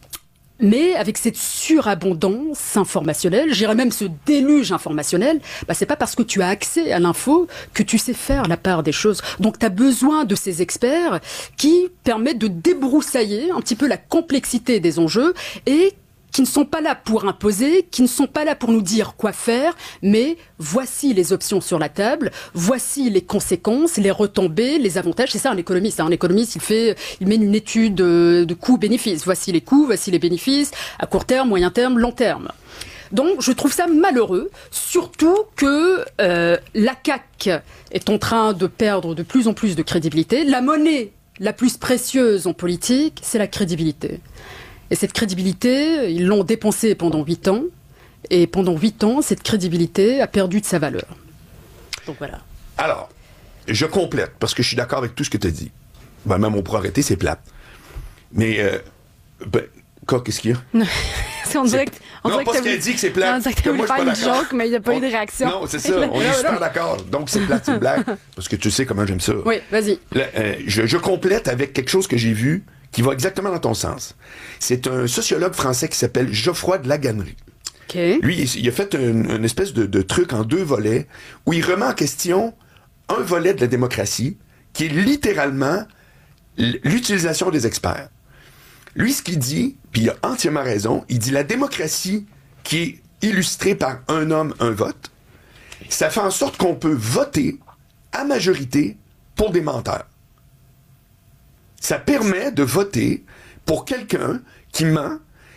Mais avec cette surabondance informationnelle, je dirais même ce déluge informationnel, bah c'est pas parce que tu as accès à l'info que tu sais faire la part des choses. Donc tu as besoin de ces experts qui permettent de débroussailler un petit peu la complexité des enjeux et qui ne sont pas là pour imposer, qui ne sont pas là pour nous dire quoi faire, mais voici les options sur la table, voici les conséquences, les retombées, les avantages. C'est ça un économiste. Hein. Un économiste, il fait, il mène une étude de coûts-bénéfices. Voici les coûts, voici les bénéfices, à court terme, moyen terme, long terme. Donc, je trouve ça malheureux, surtout que euh, la C A Q est en train de perdre de plus en plus de crédibilité. La monnaie la plus précieuse en politique, c'est la crédibilité. Et cette crédibilité, ils l'ont dépensée pendant huit ans. Et pendant huit ans, cette crédibilité a perdu de sa valeur. Donc voilà. Alors, je complète, parce que je suis d'accord avec tout ce que tu as dit. Ben, même on pourrait arrêter, c'est plate. Mais, euh, ben, quoi, qu'est-ce qu'il y a? on dirait que, on non, dirait parce que qu'elle dit que c'est plate. On dirait que tu voulais faire une joke, mais il n'y a pas on, eu de réaction. Non, c'est ça, on est super d'accord. Donc, c'est plate, c'est une blague. Parce que tu sais comment j'aime ça. Oui, vas-y. Là, euh, je, je complète avec quelque chose que j'ai vu qui va exactement dans ton sens. C'est un sociologue français qui s'appelle Geoffroy de Laganerie. Okay. Lui, il, il a fait une, une espèce de, de truc en deux volets où il remet en question un volet de la démocratie qui est littéralement l'utilisation des experts. Lui, ce qu'il dit, puis il a entièrement raison, il dit la démocratie qui est illustrée par un homme, un vote, ça fait en sorte qu'on peut voter à majorité pour des menteurs. Ça permet de voter pour quelqu'un qui ment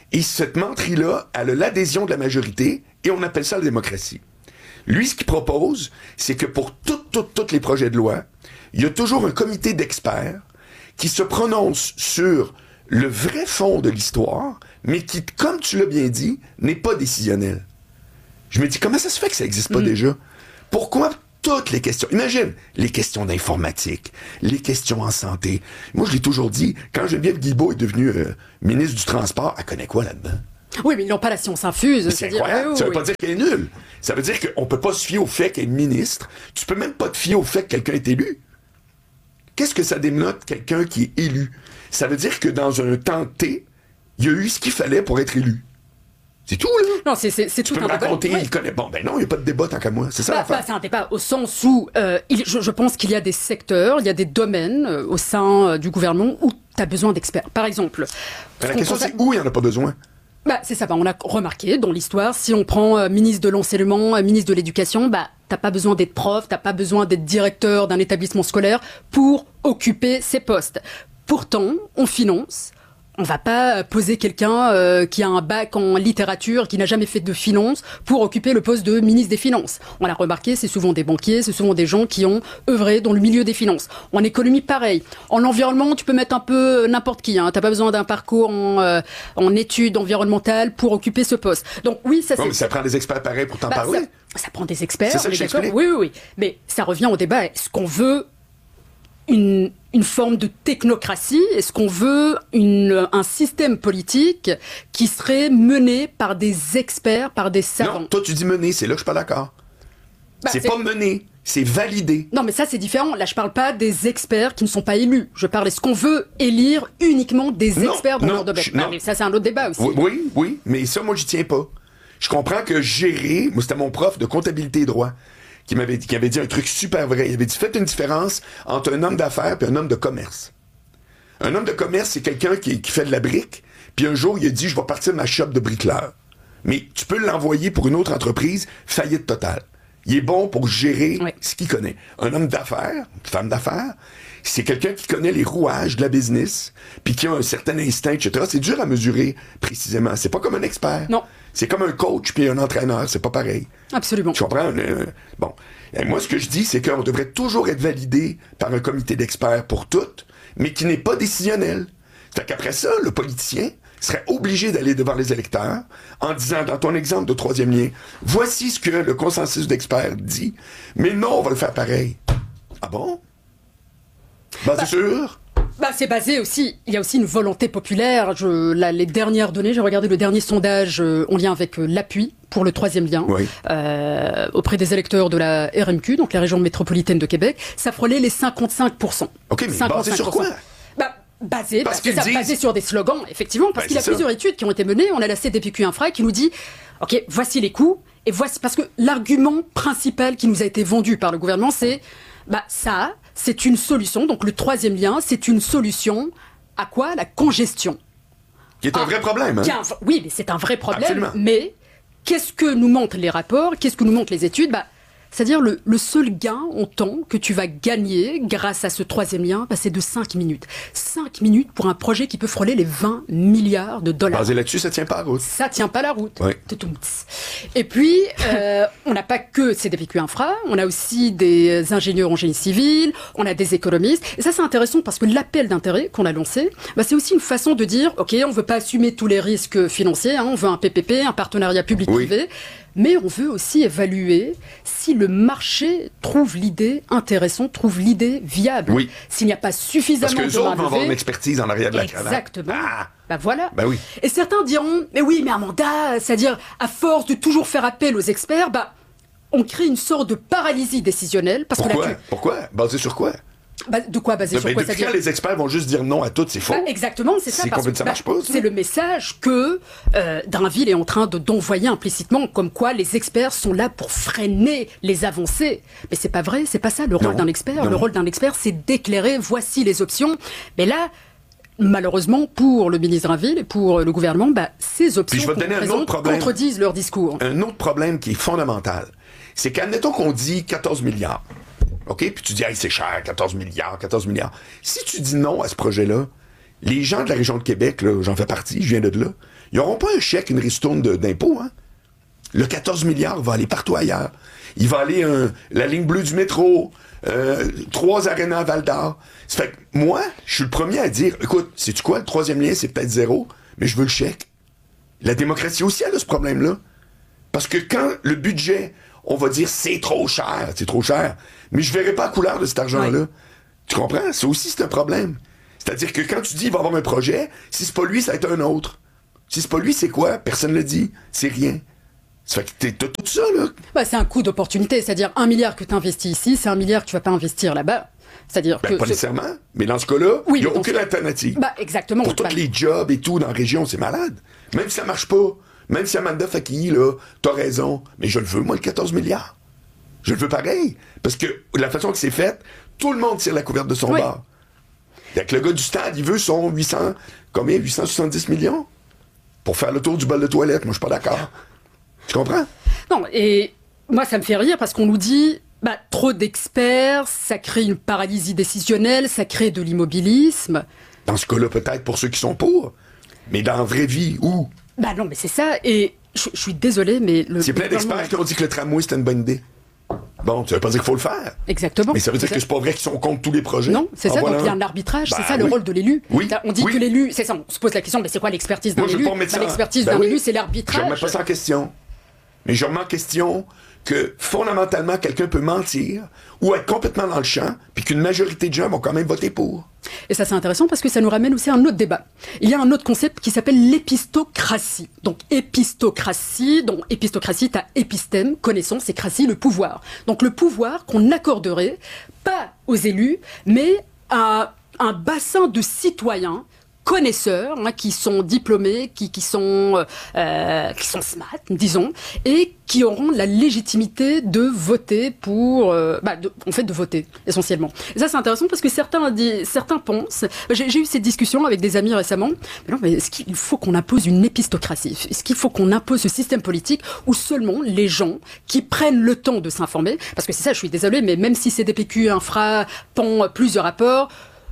Et cette menterie-là, elle a l'adhésion de la majorité, et on appelle ça la démocratie. Lui, ce qu'il propose, c'est que pour tous tout, tout les projets de loi, il y a toujours un comité d'experts qui se prononce sur le vrai fond de l'histoire, mais qui, comme tu l'as bien dit, n'est pas décisionnel. Je me dis, comment ça se fait que ça n'existe pas mmh. déjà? Pourquoi toutes les questions? Imagine, les questions d'informatique, les questions en santé. Moi, je l'ai toujours dit, quand Geneviève Guilbeault est devenue euh, ministre du Transport, elle connaît quoi là-dedans? Oui, mais ils n'ont pas la science infuse. C'est incroyable. Oui, ça veut oui. pas dire qu'elle est nulle. Ça veut dire qu'on peut pas se fier au fait qu'elle est ministre. Tu peux même pas te fier au fait que quelqu'un est élu. Qu'est-ce que ça dénote, quelqu'un qui est élu? Ça veut dire que dans un temps T, il y a eu ce qu'il fallait pour être élu. C'est tout, là. Non, c'est, c'est, c'est tout tu peux un me raconter, débat. il connaît. Bon, ben non, il n'y a pas de débat tant qu'à moi. C'est ça bah, l'affaire. bah, c'est un débat au sens où euh, il, je, je pense qu'il y a des secteurs, il y a des domaines euh, au sein euh, du gouvernement où tu as besoin d'experts. Par exemple... Ben, la question, c'est où il n'y en a pas besoin? Bah, c'est ça, bah, on a remarqué dans l'histoire, si on prend euh, ministre de l'enseignement, euh, ministre de l'éducation, bah, t'as pas besoin d'être prof, t'as pas besoin d'être directeur d'un établissement scolaire pour occuper ces postes. Pourtant, on finance. On va pas poser quelqu'un euh, qui a un bac en littérature, qui n'a jamais fait de finance, pour occuper le poste de ministre des Finances. On l'a remarqué, c'est souvent des banquiers, c'est souvent des gens qui ont œuvré dans le milieu des finances. En économie, pareil. En environnement, tu peux mettre un peu n'importe qui. Hein. T'as pas besoin d'un parcours en, euh, en études environnementales pour occuper ce poste. Donc oui, ça non, c'est... mais ça prend des experts pareils pour t'en bah, parler. Ça, ça prend des experts. C'est ça que j'explique. Oui, oui, oui. Mais ça revient au débat. Est-ce qu'on veut Une, une forme de technocratie? Est-ce qu'on veut une, un système politique qui serait mené par des experts, par des savants? Non, toi tu dis mener, c'est là que je suis pas d'accord. Bah, c'est, c'est pas mener, c'est valider. Non, mais ça c'est différent. Là, je parle pas des experts qui ne sont pas élus. Je parle, est-ce qu'on veut élire uniquement des non, experts dans non, leur domaine? je, bah, mais ça c'est un autre débat aussi. Oui, oui, oui, mais ça, moi, j'y tiens pas. Je comprends que gérer, moi, c'était mon prof de comptabilité et droit qui m'avait dit, qui avait dit un truc super vrai. Il avait dit, faites une différence entre un homme d'affaires et un homme de commerce. Un homme de commerce, c'est quelqu'un qui, qui fait de la brique, puis un jour, il a dit, je vais partir de ma shop de bricoleur. Mais tu peux l'envoyer pour une autre entreprise, faillite totale. Il est bon pour gérer oui. ce qu'il connaît. Un homme d'affaires, une femme d'affaires, c'est quelqu'un qui connaît les rouages de la business, puis qui a un certain instinct, et cetera. C'est dur à mesurer précisément. C'est pas comme un expert. Non. C'est comme un coach puis un entraîneur. C'est pas pareil. Absolument. Tu comprends? Euh, bon. Et moi, ce que je dis, c'est qu'on devrait toujours être validé par un comité d'experts pour toutes, mais qui n'est pas décisionnel. Fait qu'après ça, le politicien serait obligé d'aller devant les électeurs en disant, dans ton exemple de troisième lien, voici ce que le consensus d'experts dit, mais non, on va le faire pareil. Ah bon? Basé bah, sûr? Bah, c'est basé aussi, il y a aussi une volonté populaire. Je, là, les dernières données, j'ai regardé le dernier sondage euh, en lien avec euh, l'appui pour le troisième lien oui. euh, auprès des électeurs de la R M Q, donc la région métropolitaine de Québec. Ça frôlait les cinquante-cinq pour cent. OK, mais basé sur quoi? Bah, basé, parce parce ça, basé sur des slogans, effectivement, parce ben, qu'il y a ça. plusieurs études qui ont été menées. On a la C D P Q Infra qui nous dit, OK, voici les coûts, et voici, parce que l'argument principal qui nous a été vendu par le gouvernement, c'est, bah, ça, c'est une solution, donc le troisième lien, c'est une solution à quoi? La congestion. Qui est un ah, vrai problème. Hein? Un, oui, mais c'est un vrai problème, Absolument. Mais qu'est-ce que nous montrent les rapports? Qu'est-ce que nous montrent les études? Bah, c'est-à-dire le, le seul gain en temps que tu vas gagner grâce à ce troisième lien, bah, c'est de cinq minutes. cinq minutes pour un projet qui peut frôler les vingt milliards de dollars. Basé là-dessus, ça tient pas la route. Ça tient pas la route. Oui. Et puis, euh, on n'a pas que C D P Q Infra, on a aussi des ingénieurs en génie civil, on a des économistes. Et ça, c'est intéressant parce que l'appel d'intérêt qu'on a lancé, bah, c'est aussi une façon de dire, OK, on veut pas assumer tous les risques financiers, hein, on veut un P P P, un partenariat public-privé. Oui. Mais on veut aussi évaluer si le marché trouve l'idée intéressante, trouve l'idée viable. Oui. S'il n'y a pas suffisamment de main-d'œuvre. Parce que les autres vont avoir une expertise en arrière de la cravate. Exactement. Ah. Ben voilà. Ben oui. Et certains diront, mais oui, mais Amanda, c'est-à-dire, à force de toujours faire appel aux experts, bah, on crée une sorte de paralysie décisionnelle. Parce Pourquoi? Que la... Pourquoi? Basé sur quoi? Bah, de quoi basé de, sur quoi depuis quand les experts vont juste dire non à tout, c'est faux. Bah, exactement, c'est ça. C'est parce que ça bah, marche pas. Ça. C'est le message que euh, Drainville est en train de, d'envoyer implicitement, comme quoi les experts sont là pour freiner les avancées. Mais c'est pas vrai, c'est pas ça le rôle non. d'un expert. Non. Le rôle d'un expert, c'est d'éclairer, voici les options. Mais là, malheureusement, pour le ministre Drainville et pour le gouvernement, bah, ces options je vais te donner un autre problème, contredisent leur discours. Un autre problème qui est fondamental, c'est qu'admettons qu'on dit quatorze milliards. OK? Puis tu dis, hey, c'est cher, quatorze milliards, quatorze milliards. Si tu dis non à ce projet-là, les gens de la région de Québec, là, j'en fais partie, je viens de là, Ils n'auront pas un chèque, une ristourne de, d'impôt, hein? Le quatorze milliards va aller partout ailleurs. Il va aller un, la ligne bleue du métro, euh, trois arénas à Val-d'Or. Ça fait que moi, je suis le premier à dire, écoute, sais-tu quoi, le troisième lien, c'est peut-être zéro, mais je veux le chèque. La démocratie aussi, elle a ce problème-là. Parce que quand le budget, on va dire, c'est trop cher, c'est trop cher, mais je verrai pas la couleur de cet argent-là. Oui. Tu comprends? Ça aussi, c'est un problème. C'est-à-dire que quand tu dis, il va y avoir un projet, si c'est pas lui, ça va être un autre. Si c'est pas lui, c'est quoi? Personne ne le dit. C'est rien. Ça fait que t'as tout ça, là. Bah, c'est un coût d'opportunité. C'est-à-dire, un milliard que tu investis ici, c'est un milliard que tu vas pas investir là-bas. C'est-à-dire ben, que... pas nécessairement. Mais dans ce cas-là, il oui, n'y a aucune alternative. Bah, exactement. Pour tous bah... les jobs et tout dans la région, c'est malade. Même si ça marche pas, même si Amanda Fakii, là, t'as raison, mais je le veux, moi, le quatorze milliards. Je le veux pareil. Parce que la façon que c'est fait, tout le monde tire la couverte de son oui. bord. Donc, le gars du stade, il veut son huit cents, combien? huit cent soixante-dix millions? Pour faire le tour du bol de toilette. Moi, je suis pas d'accord. Tu comprends? Non, et moi, ça me fait rire parce qu'on nous dit, bah, trop d'experts, ça crée une paralysie décisionnelle, ça crée de l'immobilisme. Dans ce cas-là, peut-être pour ceux qui sont pour. Mais dans la vraie vie, où? Bah non, mais c'est ça. Et je, je suis désolé, mais... Le, c'est plein d'experts qui ont dit que le tramway, c'était une bonne idée. Bon, ça veut pas dire qu'il faut le faire. Exactement. Mais ça veut dire c'est que c'est pas vrai qu'ils sont contre tous les projets. Non, c'est ah, ça, voilà. Donc il y a un arbitrage, bah, c'est ça oui. le rôle de l'élu. Oui. On dit oui. que l'élu, c'est ça, on se pose la question, mais c'est quoi l'expertise d'un Moi, élu? bah, L'expertise ben d'un oui. élu, c'est l'arbitrage. Je remets pas ça en question. Mais je remets en question que fondamentalement, quelqu'un peut mentir ou être complètement dans le champ, puis qu'une majorité de gens vont quand même voter pour. Et ça, c'est intéressant parce que ça nous ramène aussi à un autre débat. Il y a un autre concept qui s'appelle l'épistocratie. Donc, épistocratie, donc épistocratie, t'as épistème, connaissance, et cratie, le pouvoir. Donc, le pouvoir qu'on accorderait, pas aux élus, mais à un bassin de citoyens connaisseurs, hein, qui sont diplômés, qui, qui, sont, euh, qui sont smart, disons, et qui auront la légitimité de voter pour... Euh, bah, de, en fait, de voter, essentiellement. Et ça, c'est intéressant parce que certains, dit, certains pensent... J'ai, j'ai eu cette discussion avec des amis récemment. Mais non, mais est-ce qu'il faut qu'on impose une épistocratie? Est-ce qu'il faut qu'on impose ce système politique où seulement les gens qui prennent le temps de s'informer... Parce que c'est ça, je suis désolée, mais même si C D P Q, Infra, pond plusieurs rapports...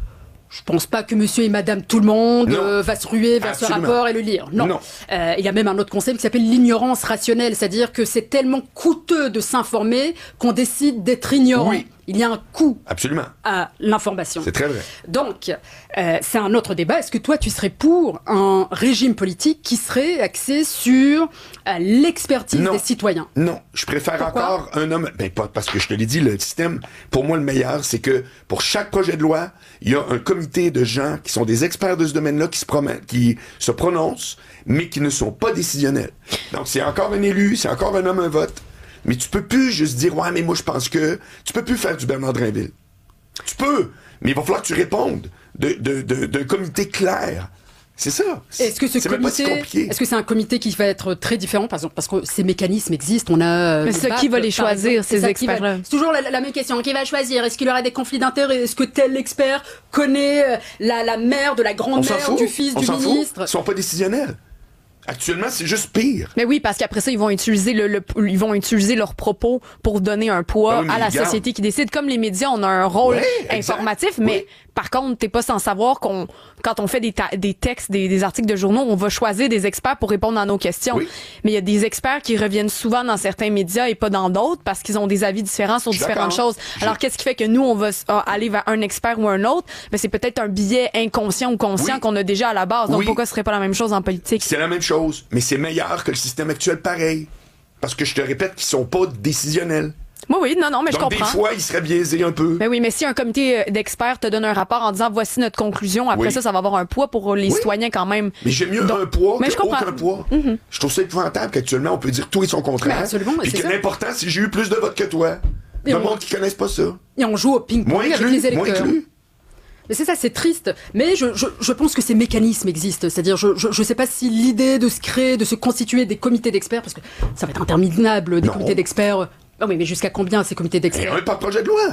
Je pense pas que monsieur et madame tout le monde euh, va se ruer vers Absolument. ce rapport et le lire. Non. non. Euh, il y a même un autre concept qui s'appelle l'ignorance rationnelle, c'est-à-dire que c'est tellement coûteux de s'informer qu'on décide d'être ignorant. Oui. Il y a un coût Absolument. à l'information. C'est très vrai. Donc, euh, c'est un autre débat. Est-ce que toi, tu serais pour un régime politique qui serait axé sur euh, l'expertise non. des citoyens? Non. Je préfère Pourquoi? encore un homme... Ben, pas parce que je te l'ai dit, le système, pour moi, le meilleur, c'est que pour chaque projet de loi, il y a un comité de gens qui sont des experts de ce domaine-là qui se, promènent, qui se prononcent, mais qui ne sont pas décisionnels. Donc, c'est encore un élu, c'est encore un homme, un vote. Mais tu peux plus juste dire « Ouais, mais moi, je pense que... » Tu peux plus faire du Bernard Drinville. Tu peux, mais il va falloir que tu répondes de, de, de, d'un comité clair. C'est ça. C'est, est-ce que ce c'est comité, même pas si compliqué. Est-ce que c'est un comité qui va être très différent, par exemple, parce que ces mécanismes existent, on a... Mais c'est qui va les choisir, exemple, ces experts-là? C'est toujours la, la même question. Qui va choisir? Est-ce qu'il y aura des conflits d'intérêts? Est-ce que tel expert connaît la, la mère de la grand-mère du fils on du s'en ministre? Fout. Ils sont pas décisionnels. Actuellement, c'est juste pire. Mais oui, parce qu'après ça, ils vont utiliser le, le ils vont utiliser leurs propos pour donner un poids oui, à la regarde. société qui décide. Comme les médias, on a un rôle oui, informatif, exact. mais oui. par contre, t'es pas sans savoir qu'on, quand on fait des, ta- des textes, des, des articles de journaux, on va choisir des experts pour répondre à nos questions. Oui. Mais il y a des experts qui reviennent souvent dans certains médias et pas dans d'autres parce qu'ils ont des avis différents sur différentes choses. Je... Alors, qu'est-ce qui fait que nous, on va aller vers un expert ou un autre? Ben, c'est peut-être un biais inconscient ou conscient oui. qu'on a déjà à la base. Donc, oui. pourquoi ce serait pas la même chose en politique? C'est la même chose, mais c'est meilleur que le système actuel pareil. Parce que je te répète qu'ils sont pas décisionnels. Oui, oui, non, non, mais Donc, je comprends. des fois, ils seraient biaisés un peu. Mais oui, mais si un comité d'experts te donne un rapport en disant voici notre conclusion, après oui. ça, ça va avoir un poids pour les oui. citoyens quand même. Mais j'aime mieux Donc, un poids mais qu'aucun poids. Mm-hmm. Je trouve ça épouvantable qu'actuellement, on peut dire tout et son contraire. Absolument. Puis que ça. L'important, c'est que j'ai eu plus de votes que toi. Il y a monde qui connaissent pas ça. Et on joue au ping-pong avec les électeurs. Moins inclus. Mais c'est ça, c'est triste. Mais je, je, je pense que ces mécanismes existent. C'est-à-dire, je, je, je sais pas si l'idée de se créer, de se constituer des comités d'experts, parce que ça va être interminable, des non. comités d'experts. Ah oui, mais jusqu'à combien ces comités d'experts? Il y en a par projet de loi.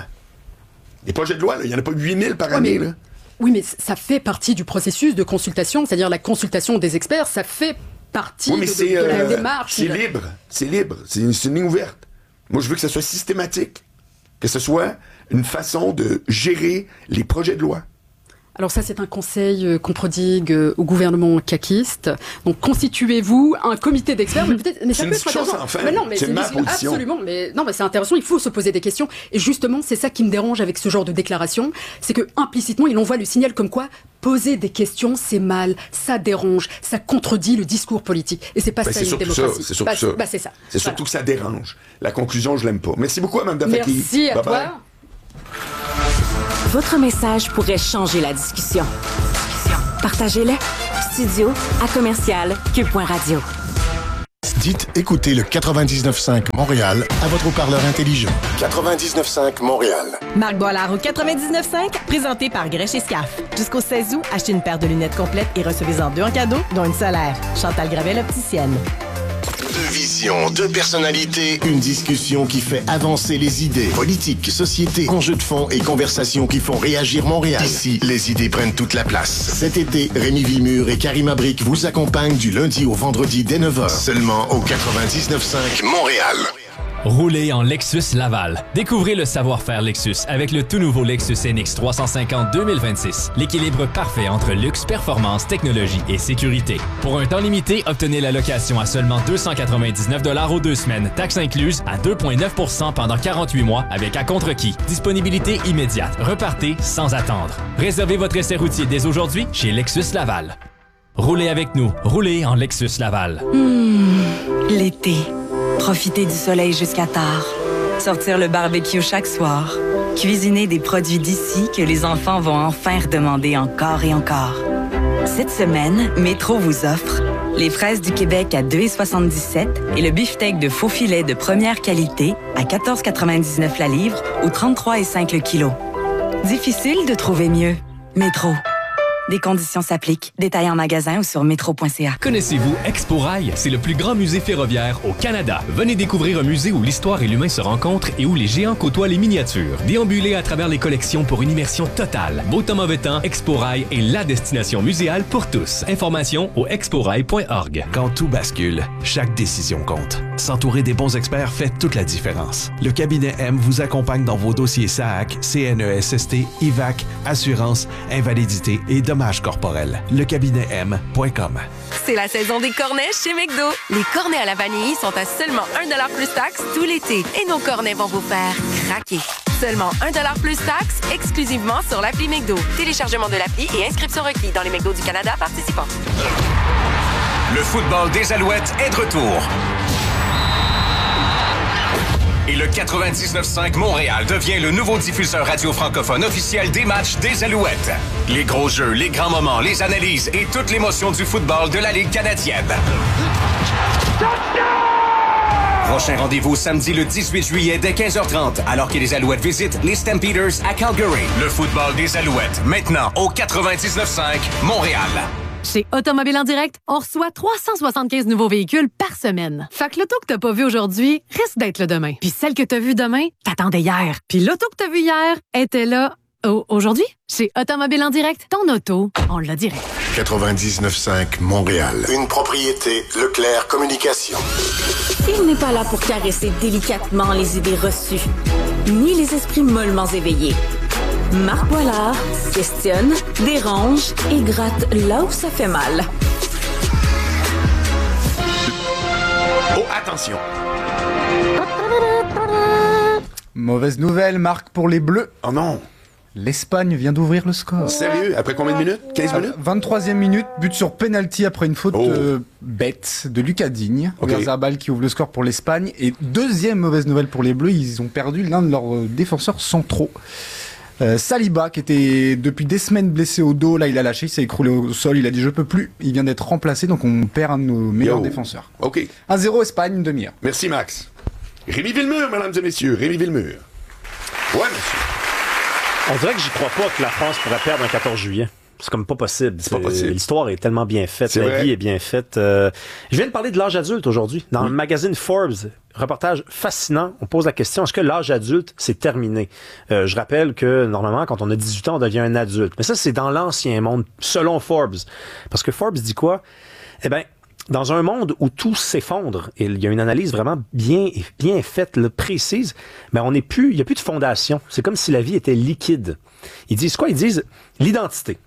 Les projets de loi, il y en a pas huit mille par ouais, année. Mais, là. Oui, mais ça fait partie du processus de consultation, c'est-à-dire la consultation des experts, ça fait partie oui, mais de, c'est, de, de euh, la démarche. C'est libre, c'est libre, c'est une, c'est une ligne ouverte. Moi, je veux que ça soit systématique, que ce soit une façon de gérer les projets de loi. Alors ça, c'est un conseil euh, qu'on prodigue euh, au gouvernement caquiste. Donc constituez-vous un comité d'experts. Mais peut-être, mais ça c'est peut une être chose intéressant. enfin. Mais non, mais c'est, c'est ma une, position. absolument. Mais non, mais c'est intéressant. Il faut se poser des questions. Et justement, c'est ça qui me dérange avec ce genre de déclaration, c'est que implicitement, il envoie le signal comme quoi poser des questions, c'est mal, ça dérange, ça contredit le discours politique. Et c'est pas ben, ça c'est une démocratie. démocratie. Ça, c'est surtout bah, ça. Bah, c'est ça. C'est voilà. surtout que ça dérange. La conclusion, je l'aime pas. Merci beaucoup, Mme Dafaki. Merci à bye toi. bye. Votre message pourrait changer la discussion. Partagez-le. Studio à commercial cube point radio. Dites écoutez le quatre-vingt-dix-neuf cinq Montréal à votre haut-parleur intelligent. quatre-vingt-dix-neuf cinq Montréal. Marc Boilard au quatre-vingt-dix-neuf cinq, présenté par Grèche et Scaf. Jusqu'au seize août, achetez une paire de lunettes complètes et recevez-en deux en cadeau, dont une solaire. Chantal Gravel, opticienne. Deux visions, deux personnalités, une discussion qui fait avancer les idées. Politique, société, enjeux de fond et conversations qui font réagir Montréal. Ici, les idées prennent toute la place. Cet été, Rémi Villemur et Karima Brick vous accompagnent du lundi au vendredi dès neuf heures. Seulement au quatre-vingt-dix-neuf cinq Montréal. Roulez en Lexus Laval. Découvrez le savoir-faire Lexus avec le tout nouveau Lexus N X trois cent cinquante deux mille vingt-six. L'équilibre parfait entre luxe, performance, technologie et sécurité. Pour un temps limité, obtenez la location à seulement deux cent quatre-vingt-dix-neuf dollars aux deux semaines, taxes incluses, à deux virgule neuf pour cent pendant quarante-huit mois avec à contre-qui. Disponibilité immédiate. Repartez sans attendre. Réservez votre essai routier dès aujourd'hui chez Lexus Laval. Roulez avec nous. Roulez en Lexus Laval. Mmh, l'été. Profiter du soleil jusqu'à tard. Sortir le barbecue chaque soir. Cuisiner des produits d'ici que les enfants vont enfin redemander encore et encore. Cette semaine, Métro vous offre les fraises du Québec à deux virgule soixante-dix-sept et le beefsteak de faux filet de première qualité à quatorze virgule quatre-vingt-dix-neuf la livre ou trente-trois virgule cinq le kilo. Difficile de trouver mieux. Métro. Des conditions s'appliquent. Détails en magasin ou sur métro point c a. Connaissez-vous Expo Rail? C'est le plus grand musée ferroviaire au Canada. Venez découvrir un musée où l'histoire et l'humain se rencontrent et où les géants côtoient les miniatures. Déambulez à travers les collections pour une immersion totale. Beau temps, mauvais temps, Expo Rail est la destination muséale pour tous. Informations au expo rail point org. Quand tout bascule, chaque décision compte. S'entourer des bons experts fait toute la différence. Le cabinet M vous accompagne dans vos dossiers S A A C, C N E S S T, I V A C, assurance, invalidité et dommages corporels. Le cabinet M point com. C'est la saison des cornets chez McDo. Les cornets à la vanille sont à seulement un dollar plus taxe tout l'été. Et nos cornets vont vous faire craquer. Seulement un dollar plus taxe, exclusivement sur l'appli McDo. Téléchargement de l'appli et inscription requis dans les McDo du Canada participants. Le football des Alouettes est de retour. Et le quatre-vingt-dix-neuf cinq Montréal devient le nouveau diffuseur radio francophone officiel des matchs des Alouettes. Les gros jeux, les grands moments, les analyses et toute l'émotion du football de la Ligue canadienne. Prochain rendez-vous samedi le dix-huit juillet dès quinze heures trente, alors que les Alouettes visitent les Stampeders à Calgary. Le football des Alouettes, maintenant au quatre-vingt-dix-neuf cinq Montréal. Chez Automobile en direct, on reçoit trois cent soixante-quinze nouveaux véhicules par semaine. Fait que l'auto que t'as pas vu aujourd'hui risque d'être là demain. Puis celle que t'as vue demain, t'attendais hier. Puis l'auto que t'as vue hier était là oh, aujourd'hui. Chez Automobile en direct, ton auto, on l'a direct. quatre-vingt-dix-neuf cinq Montréal. Une propriété Leclerc Communication. Il n'est pas là pour caresser délicatement les idées reçues, ni les esprits mollement éveillés. Marc Boilard questionne, dérange et gratte là où ça fait mal. Oh, attention! Mauvaise nouvelle, Marc, pour les Bleus. Oh non! L'Espagne vient d'ouvrir le score. Sérieux? Après combien de minutes? quinze minutes? vingt-troisième minute, but sur penalty après une faute oh. euh, bête de Lucas Digne. Okay. Oyarzabal qui ouvre le score pour l'Espagne. Et deuxième mauvaise nouvelle pour les Bleus, ils ont perdu l'un de leurs euh, défenseurs centraux. Euh, Saliba, qui était depuis des semaines blessé au dos, là il a lâché, il s'est écroulé au sol, il a dit je peux plus, il vient d'être remplacé, donc on perd un de nos meilleurs Yo. défenseurs. Ok. un zéro Espagne, une demi-heure. Merci Max. Rémi Villemur, mesdames et messieurs, Rémi Villemur. Ouais, monsieur. On dirait que j'y crois pas que la France pourrait perdre un quatorze juillet. C'est comme pas possible. C'est, c'est pas possible. L'histoire est tellement bien faite, c'est la vrai. vie est bien faite. Euh, je viens de parler de l'âge adulte aujourd'hui. Dans oui. le magazine Forbes, reportage fascinant, on pose la question, est-ce que l'âge adulte, c'est terminé? Euh, je rappelle que normalement, quand on a dix-huit ans, on devient un adulte. Mais ça, c'est dans l'ancien monde, selon Forbes. Parce que Forbes dit quoi? Eh bien, dans un monde où tout s'effondre, et il y a une analyse vraiment bien, bien faite, là, précise, ben on n'est plus, il n'y a plus de fondation. C'est comme si la vie était liquide. Ils disent quoi? Ils disent l'identité.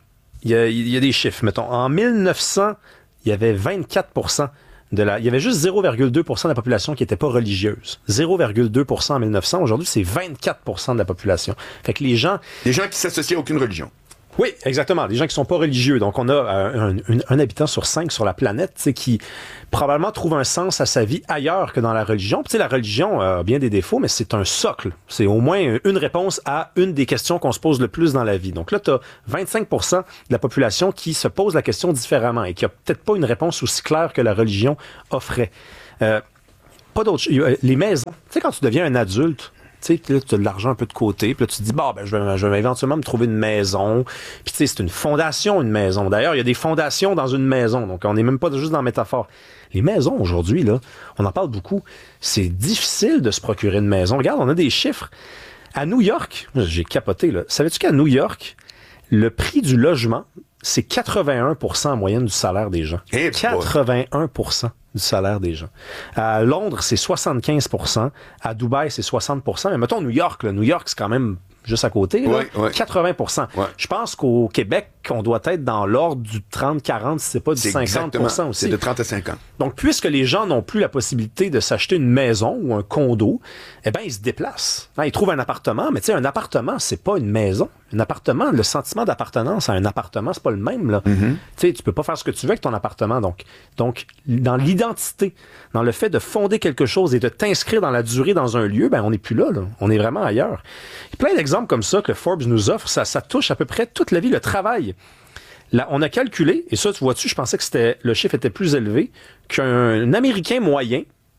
il y a, il y a des chiffres. Mettons, en mille neuf cents, il y avait vingt-quatre pour cent de la... Il y avait juste zéro virgule deux pour cent de la population qui n'était pas religieuse. zéro virgule deux pour cent en mille neuf cents. Aujourd'hui, c'est vingt-quatre pour cent de la population. Fait que les gens... Les gens qui s'associent à aucune religion. Oui, exactement. Des gens qui sont pas religieux. Donc, on a un, un, un habitant sur cinq sur la planète, tu sais, qui probablement trouve un sens à sa vie ailleurs que dans la religion. Puis, tu sais, la religion a bien des défauts, mais c'est un socle. C'est au moins une réponse à une des questions qu'on se pose le plus dans la vie. Donc là, tu as vingt-cinq pour cent de la population qui se pose la question différemment et qui a peut-être pas une réponse aussi claire que la religion offrait. Euh, pas d'autres... Les maisons. Tu sais, quand tu deviens un adulte, tu sais, tu as de l'argent un peu de côté, puis là, tu te dis, bah, ben, je vais, je vais éventuellement me trouver une maison. Puis, tu sais, c'est une fondation, une maison. D'ailleurs, il y a des fondations dans une maison, donc on n'est même pas juste dans la métaphore. Les maisons, aujourd'hui, là, on en parle beaucoup. C'est difficile de se procurer une maison. Regarde, on a des chiffres. À New York, j'ai capoté, là. Savais-tu qu'à New York, le prix du logement, c'est quatre-vingt-un pour cent en moyenne du salaire des gens. Hey, quatre-vingt-un pour cent du salaire des gens. À Londres, c'est soixante-quinze pour cent. À Dubaï, c'est soixante pour cent. Mais mettons New York, là. New York, c'est quand même juste à côté. Là. Ouais, ouais. quatre-vingts pour cent. Ouais. Je pense qu'au Québec, on doit être dans l'ordre du trente quarante, si c'est pas du C'est cinquante pour cent aussi. C'est de trente à cinquante. Donc, puisque les gens n'ont plus la possibilité de s'acheter une maison ou un condo, eh bien, ils se déplacent. Hein, ils trouvent un appartement, mais tu sais, un appartement, c'est pas une maison. Un appartement, le sentiment d'appartenance à un appartement, c'est pas le même, là. Mm-hmm. Tu sais, tu peux pas faire ce que tu veux avec ton appartement. Donc, donc dans l'identité, dans le fait de fonder quelque chose et de t'inscrire dans la durée dans un lieu, ben, on n'est plus là, là. On est vraiment ailleurs. Il y a plein d'exemples comme ça que Forbes nous offre. Ça, ça touche à peu près toute la vie, le travail. Là, on a calculé, et ça, tu vois-tu, je pensais que c'était le chiffre était plus élevé, qu'un Américain moyen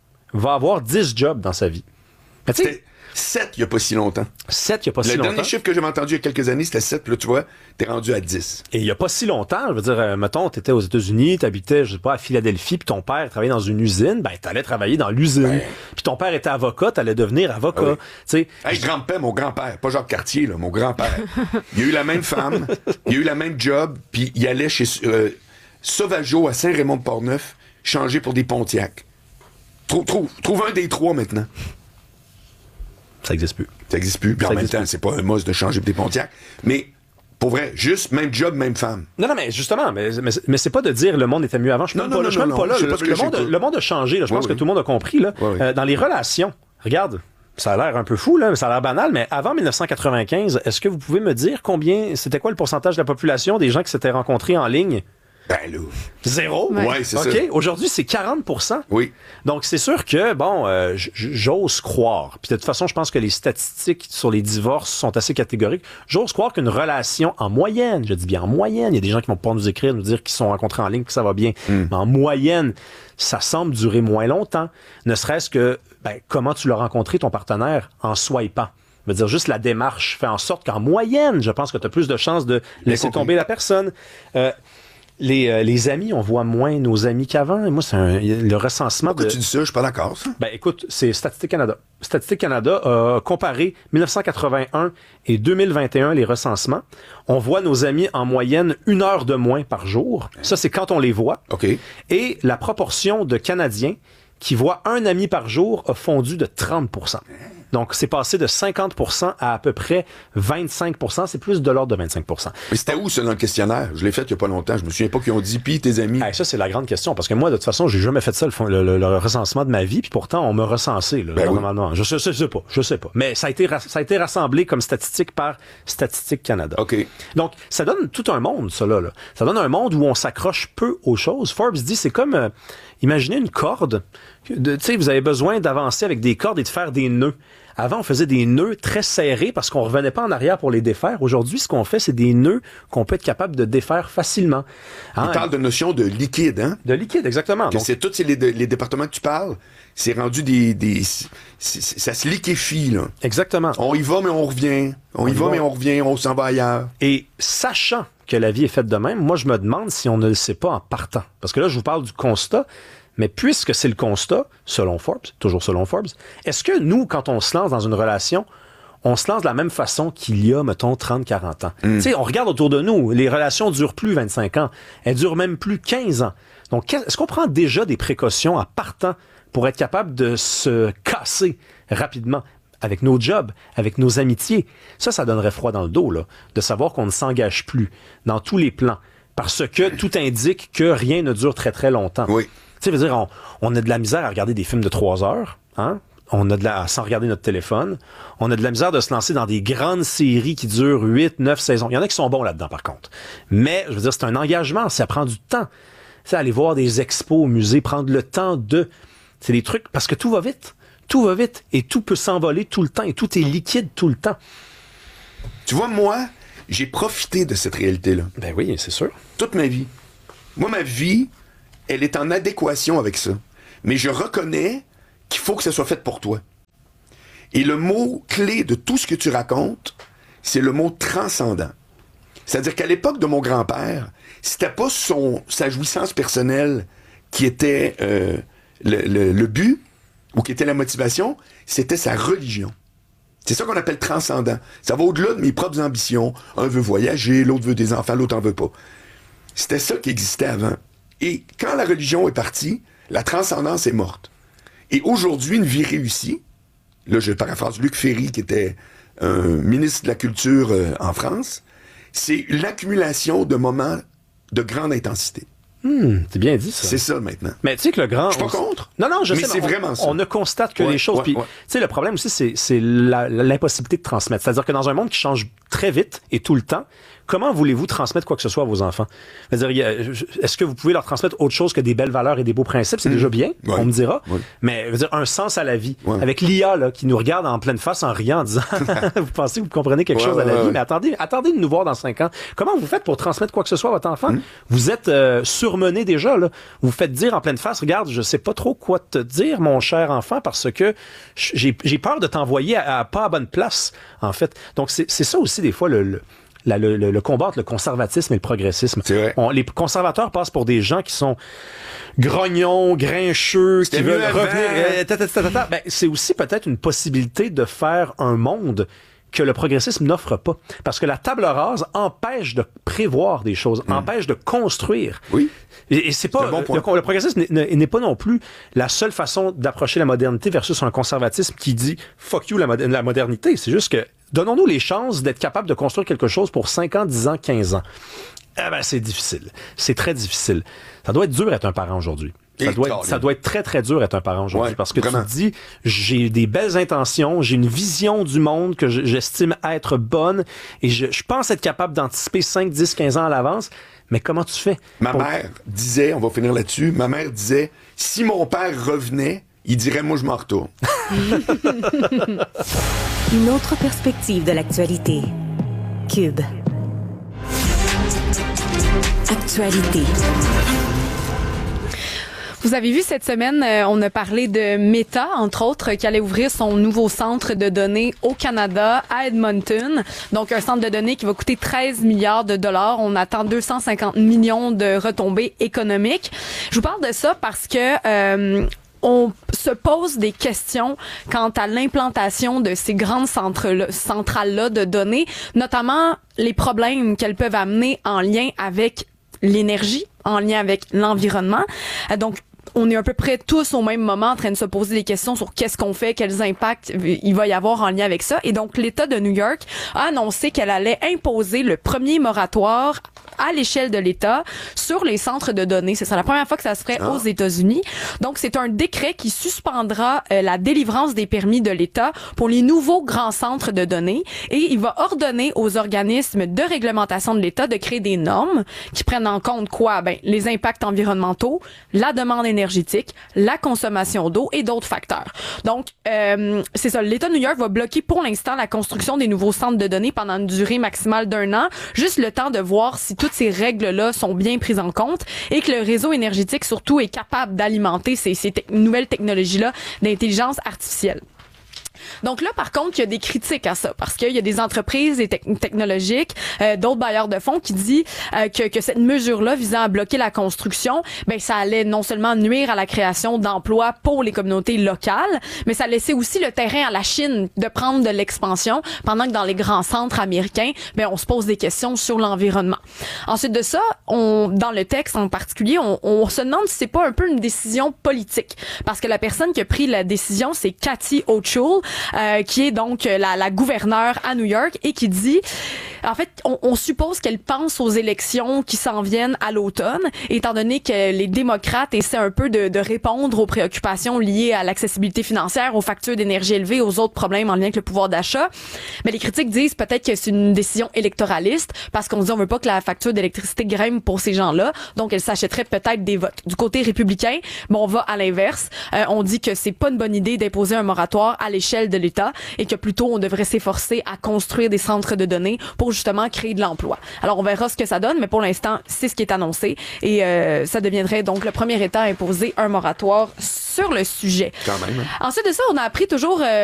va avoir dix jobs dans sa vie. Mais tu sais, sept il n'y a pas si longtemps. sept il n'y a pas si Le longtemps. dernier chiffre que j'avais entendu il y a quelques années, c'était sept. Puis là, tu vois, t'es rendu à dix. Et il n'y a pas si longtemps, je veux dire, euh, mettons, t'étais aux États-Unis, t'habitais, je sais pas, à Philadelphie, puis ton père travaillait dans une usine, ben, t'allais travailler dans l'usine. Ben. Puis ton père était avocat, t'allais devenir avocat. Ah oui. Tu sais. Hey, grand-père, mon grand-père, pas Jacques Cartier, là, mon grand-père. Il a eu la même femme, il a eu la même job, puis il allait chez euh, Sauvageau à Saint-Raymond-de-Portneuf, changer pour des Pontiac. Trouve, trouve, trouve un des trois maintenant. Ça n'existe plus. Ça n'existe plus. Puis Ça en même existe temps, plus. c'est pas un must de changer pour des Pontiac. Mais, pour vrai, juste même job, même femme. Non, non, mais justement, mais, mais, mais c'est pas de dire le monde était mieux avant. Je suis Non, même non, pas, là, non, je suis même non, pas là. je sais Le, pas ce que le je monde, sais pas. le monde a changé, là. Je Oui, pense oui. que tout le monde a compris, là. Oui, oui. Euh, dans les relations, regarde, ça a l'air un peu fou, là, ça a l'air banal, mais avant dix-neuf cent quatre-vingt-quinze, est-ce que vous pouvez me dire combien, c'était quoi le pourcentage de la population des gens qui s'étaient rencontrés en ligne? Ben là. Zéro? Ouais, ouais, c'est OK. ça. Aujourd'hui, c'est quarante pour cent. Oui. Donc, c'est sûr que, bon, euh, j- j'ose croire. Puis de toute façon, je pense que les statistiques sur les divorces sont assez catégoriques. J'ose croire qu'une relation en moyenne, je dis bien en moyenne, il y a des gens qui vont pas nous écrire, nous dire qu'ils sont rencontrés en ligne, que ça va bien. Mm. Mais en moyenne, ça semble durer moins longtemps. Ne serait-ce que, ben, comment tu l'as rencontré, ton partenaire, en swipant. Je veux dire, juste la démarche fait en sorte qu'en moyenne, je pense que tu as plus de chances de laisser compris. tomber la personne. Euh, Les, euh, les amis, on voit moins nos amis qu'avant. Et moi, c'est un, le recensement. Pourquoi de... tu dis ça? Je suis pas d'accord, ça. Ben, écoute, c'est Statistique Canada. Statistique Canada a comparé dix-neuf cent quatre-vingt-un et deux mille vingt et un les recensements. On voit nos amis en moyenne une heure de moins par jour. Ça, c'est quand on les voit. OK. Et la proportion de Canadiens qui voient un ami par jour a fondu de trente pour cent. Donc, c'est passé de cinquante pour cent à à peu près vingt-cinq pour cent. C'est plus de l'ordre de vingt-cinq pour cent. Mais c'était où, ça, dans le questionnaire? Je l'ai fait il y a pas longtemps. Je me souviens pas qu'ils ont dit, pis tes amis. Hey, ça, c'est la grande question. Parce que moi, de toute façon, j'ai jamais fait ça, le, fond- le, le- le recensement de ma vie. Puis pourtant, on m'a recensé, là, Ben oui. normalement. Je, je, je sais pas. Je sais pas. Mais ça a été, ra- ça a été rassemblé comme statistique par Statistique Canada. OK. Donc, ça donne tout un monde, ça, là. là. Ça donne un monde où on s'accroche peu aux choses. Forbes dit, c'est comme, euh, imaginez une corde. De- Tu sais, vous avez besoin d'avancer avec des cordes et de faire des nœuds. Avant, on faisait des nœuds très serrés parce qu'on revenait pas en arrière pour les défaire. Aujourd'hui, ce qu'on fait, c'est des nœuds qu'on peut être capable de défaire facilement. Hein? Il parle de notion de liquide, hein? De liquide, exactement. Que Donc, c'est tous ces- les, les départements que tu parles, c'est rendu des... des c'est- c'est- ça se liquéfie, là. exactement. On y va, mais on revient. On, y va, mais on revient. On s'en va ailleurs. Et sachant que la vie est faite de même, moi, je me demande si on ne le sait pas en partant. Parce que là, je vous parle du constat, mais puisque c'est le constat, selon Forbes, toujours selon Forbes, est-ce que nous, quand on se lance dans une relation, on se lance de la même façon qu'il y a, mettons, trente, quarante ans? Tu sais, on regarde autour de nous, les relations durent plus vingt-cinq ans, elles durent même plus quinze ans. Donc, qu'est- est-ce qu'on prend déjà des précautions en partant pour être capable de se casser rapidement? avec nos jobs, avec nos amitiés. Ça, ça donnerait froid dans le dos, là, de savoir qu'on ne s'engage plus dans tous les plans. Parce que tout indique que rien ne dure très, très longtemps. Oui. Tu sais, veut dire, on, on a de la misère à regarder des films de trois heures, hein? On a de la, sans regarder notre téléphone. On a de la misère de se lancer dans des grandes séries qui durent huit, neuf saisons. Il y en a qui sont bons là-dedans, par contre. Mais, je veux dire, c'est un engagement, ça prend du temps. Tu sais, aller voir des expos au musée, prendre le temps de... C'est des trucs, parce que tout va vite. Tout va vite. Et tout peut s'envoler tout le temps. Et tout est liquide tout le temps. Tu vois, moi, j'ai profité de cette réalité-là. Ben oui, c'est sûr. Toute ma vie. Moi, ma vie, elle est en adéquation avec ça. Mais je reconnais qu'il faut que ça soit fait pour toi. Et le mot clé de tout ce que tu racontes, c'est le mot transcendant. C'est-à-dire qu'à l'époque de mon grand-père, c'était pas son, sa jouissance personnelle qui était euh, le, le, le but ou qui était la motivation, c'était sa religion. C'est ça qu'on appelle transcendant. Ça va au-delà de mes propres ambitions. Un veut voyager, l'autre veut des enfants, l'autre en veut pas. C'était ça qui existait avant. Et quand la religion est partie, la transcendance est morte. Et aujourd'hui, une vie réussie, là je paraphrase Luc Ferry qui était un ministre de la Culture euh, en France, c'est l'accumulation de moments de grande intensité. Hmm, c'est bien dit, ça. C'est ça, maintenant. Mais tu sais que le grand... Je suis pas contre. Non, non, je mais sais. c'est on, vraiment ça. On ne constate que ouais, les choses. Ouais, Puis, ouais. tu sais, le problème aussi, c'est, c'est la, l'impossibilité de transmettre. C'est-à-dire que dans un monde qui change très vite et tout le temps, comment voulez-vous transmettre quoi que ce soit à vos enfants? C'est-à-dire, il y a, est-ce que vous pouvez leur transmettre autre chose que des belles valeurs et des beaux principes? C'est mmh. déjà bien, ouais. on me dira. Ouais. Mais, je veux dire, un sens à la vie. Ouais. Avec l'I A, là, qui nous regarde en pleine face en riant, en disant, vous pensez que vous comprenez quelque ouais, chose ouais, à la ouais, vie, ouais. mais attendez, attendez de nous voir dans cinq ans. Comment vous faites pour transmettre quoi que ce soit à votre enfant? Mmh. Vous êtes euh, surmené déjà, là. Vous faites dire en pleine face, regarde, je sais pas trop quoi te dire, mon cher enfant, parce que j'ai, j'ai peur de t'envoyer à, à pas à bonne place, en fait. Donc, c'est, c'est ça aussi, des fois, le, le La, le, le, le combat entre le conservatisme et le progressisme. On, les conservateurs passent pour des gens qui sont grognons, grincheux, C'était qui veulent revenir. Euh, ta, ta, ta, ta, ta. Ben, c'est aussi peut-être une possibilité de faire un monde que le progressisme n'offre pas. Parce que la table rase empêche de prévoir des choses, mmh. empêche de construire. Oui. Et, et c'est pas, c'est un bon le, le progressisme n'est, n'est pas non plus la seule façon d'approcher la modernité versus un conservatisme qui dit fuck you la, mod- la modernité. C'est juste que donnons-nous les chances d'être capable de construire quelque chose pour cinq ans, dix ans, quinze ans. Eh ben, c'est difficile. C'est très difficile. Ça doit être dur d'être un parent aujourd'hui. Ça doit, être, ça doit être très, très dur d'être un parent aujourd'hui ouais, parce que vraiment. Tu te dis, j'ai des belles intentions, j'ai une vision du monde que j'estime être bonne et je, je pense être capable d'anticiper cinq, dix, quinze ans à l'avance. Mais comment tu fais? Ma pour... mère disait, on va finir là-dessus, ma mère disait, si mon père revenait, il dirait, moi, je m'en retourne. Une autre perspective de l'actualité. Cube. Actualité. Vous avez vu cette semaine, euh, on a parlé de Meta, entre autres, qui allait ouvrir son nouveau centre de données au Canada, à Edmonton. Donc, un centre de données qui va coûter treize milliards de dollars. On attend deux cent cinquante millions de retombées économiques. Je vous parle de ça parce que... Euh, on se pose des questions quant à l'implantation de ces grandes centres centrales-là de données, notamment les problèmes qu'elles peuvent amener en lien avec l'énergie, en lien avec l'environnement. Donc, on est à peu près tous au même moment en train de se poser des questions sur qu'est-ce qu'on fait, quels impacts il va y avoir en lien avec ça. Et donc, l'État de New York a annoncé qu'elle allait imposer le premier moratoire à l'échelle de l'État sur les centres de données. C'est ça, la première fois que ça se ferait ah. aux États-Unis. Donc, c'est un décret qui suspendra euh, la délivrance des permis de l'État pour les nouveaux grands centres de données et il va ordonner aux organismes de réglementation de l'État de créer des normes qui prennent en compte quoi? Ben, les impacts environnementaux, la demande énergétique, la consommation d'eau et d'autres facteurs. Donc, euh, c'est ça. L'État de New York va bloquer pour l'instant la construction des nouveaux centres de données pendant une durée maximale d'un an, juste le temps de voir si toutes ces règles-là sont bien prises en compte et que le réseau énergétique, surtout, est capable d'alimenter ces, ces te- nouvelles technologies-là d'intelligence artificielle. Donc là, par contre, il y a des critiques à ça parce qu'il y a des entreprises et te- technologiques, euh, d'autres bailleurs de fonds qui disent euh, que, que cette mesure-là visant à bloquer la construction, ben ça allait non seulement nuire à la création d'emplois pour les communautés locales, mais ça laissait aussi le terrain à la Chine de prendre de l'expansion pendant que dans les grands centres américains, ben on se pose des questions sur l'environnement. Ensuite de ça, on, dans le texte en particulier, on, on se demande si c'est pas un peu une décision politique parce que la personne qui a pris la décision, c'est Kathy Hochul. euh, qui est donc la, la gouverneure à New York et qui dit, en fait, on, on suppose qu'elle pense aux élections qui s'en viennent à l'automne, étant donné que les démocrates essaient un peu de, de répondre aux préoccupations liées à l'accessibilité financière, aux factures d'énergie élevées, aux autres problèmes en lien avec le pouvoir d'achat. Mais les critiques disent peut-être que c'est une décision électoraliste parce qu'on dit on veut pas que la facture d'électricité grimpe pour ces gens-là, donc elle s'achèterait peut-être des votes. Du côté républicain, bon, on va à l'inverse. Euh, on dit que c'est pas une bonne idée d'imposer un moratoire à l'échelle de l'État et que plutôt on devrait s'efforcer à construire des centres de données pour justement créer de l'emploi. Alors on verra ce que ça donne, mais pour l'instant, c'est ce qui est annoncé et euh, ça deviendrait donc le premier État à imposer un moratoire sur le sujet. Quand même. Hein? Ensuite de ça, on a appris toujours... Euh,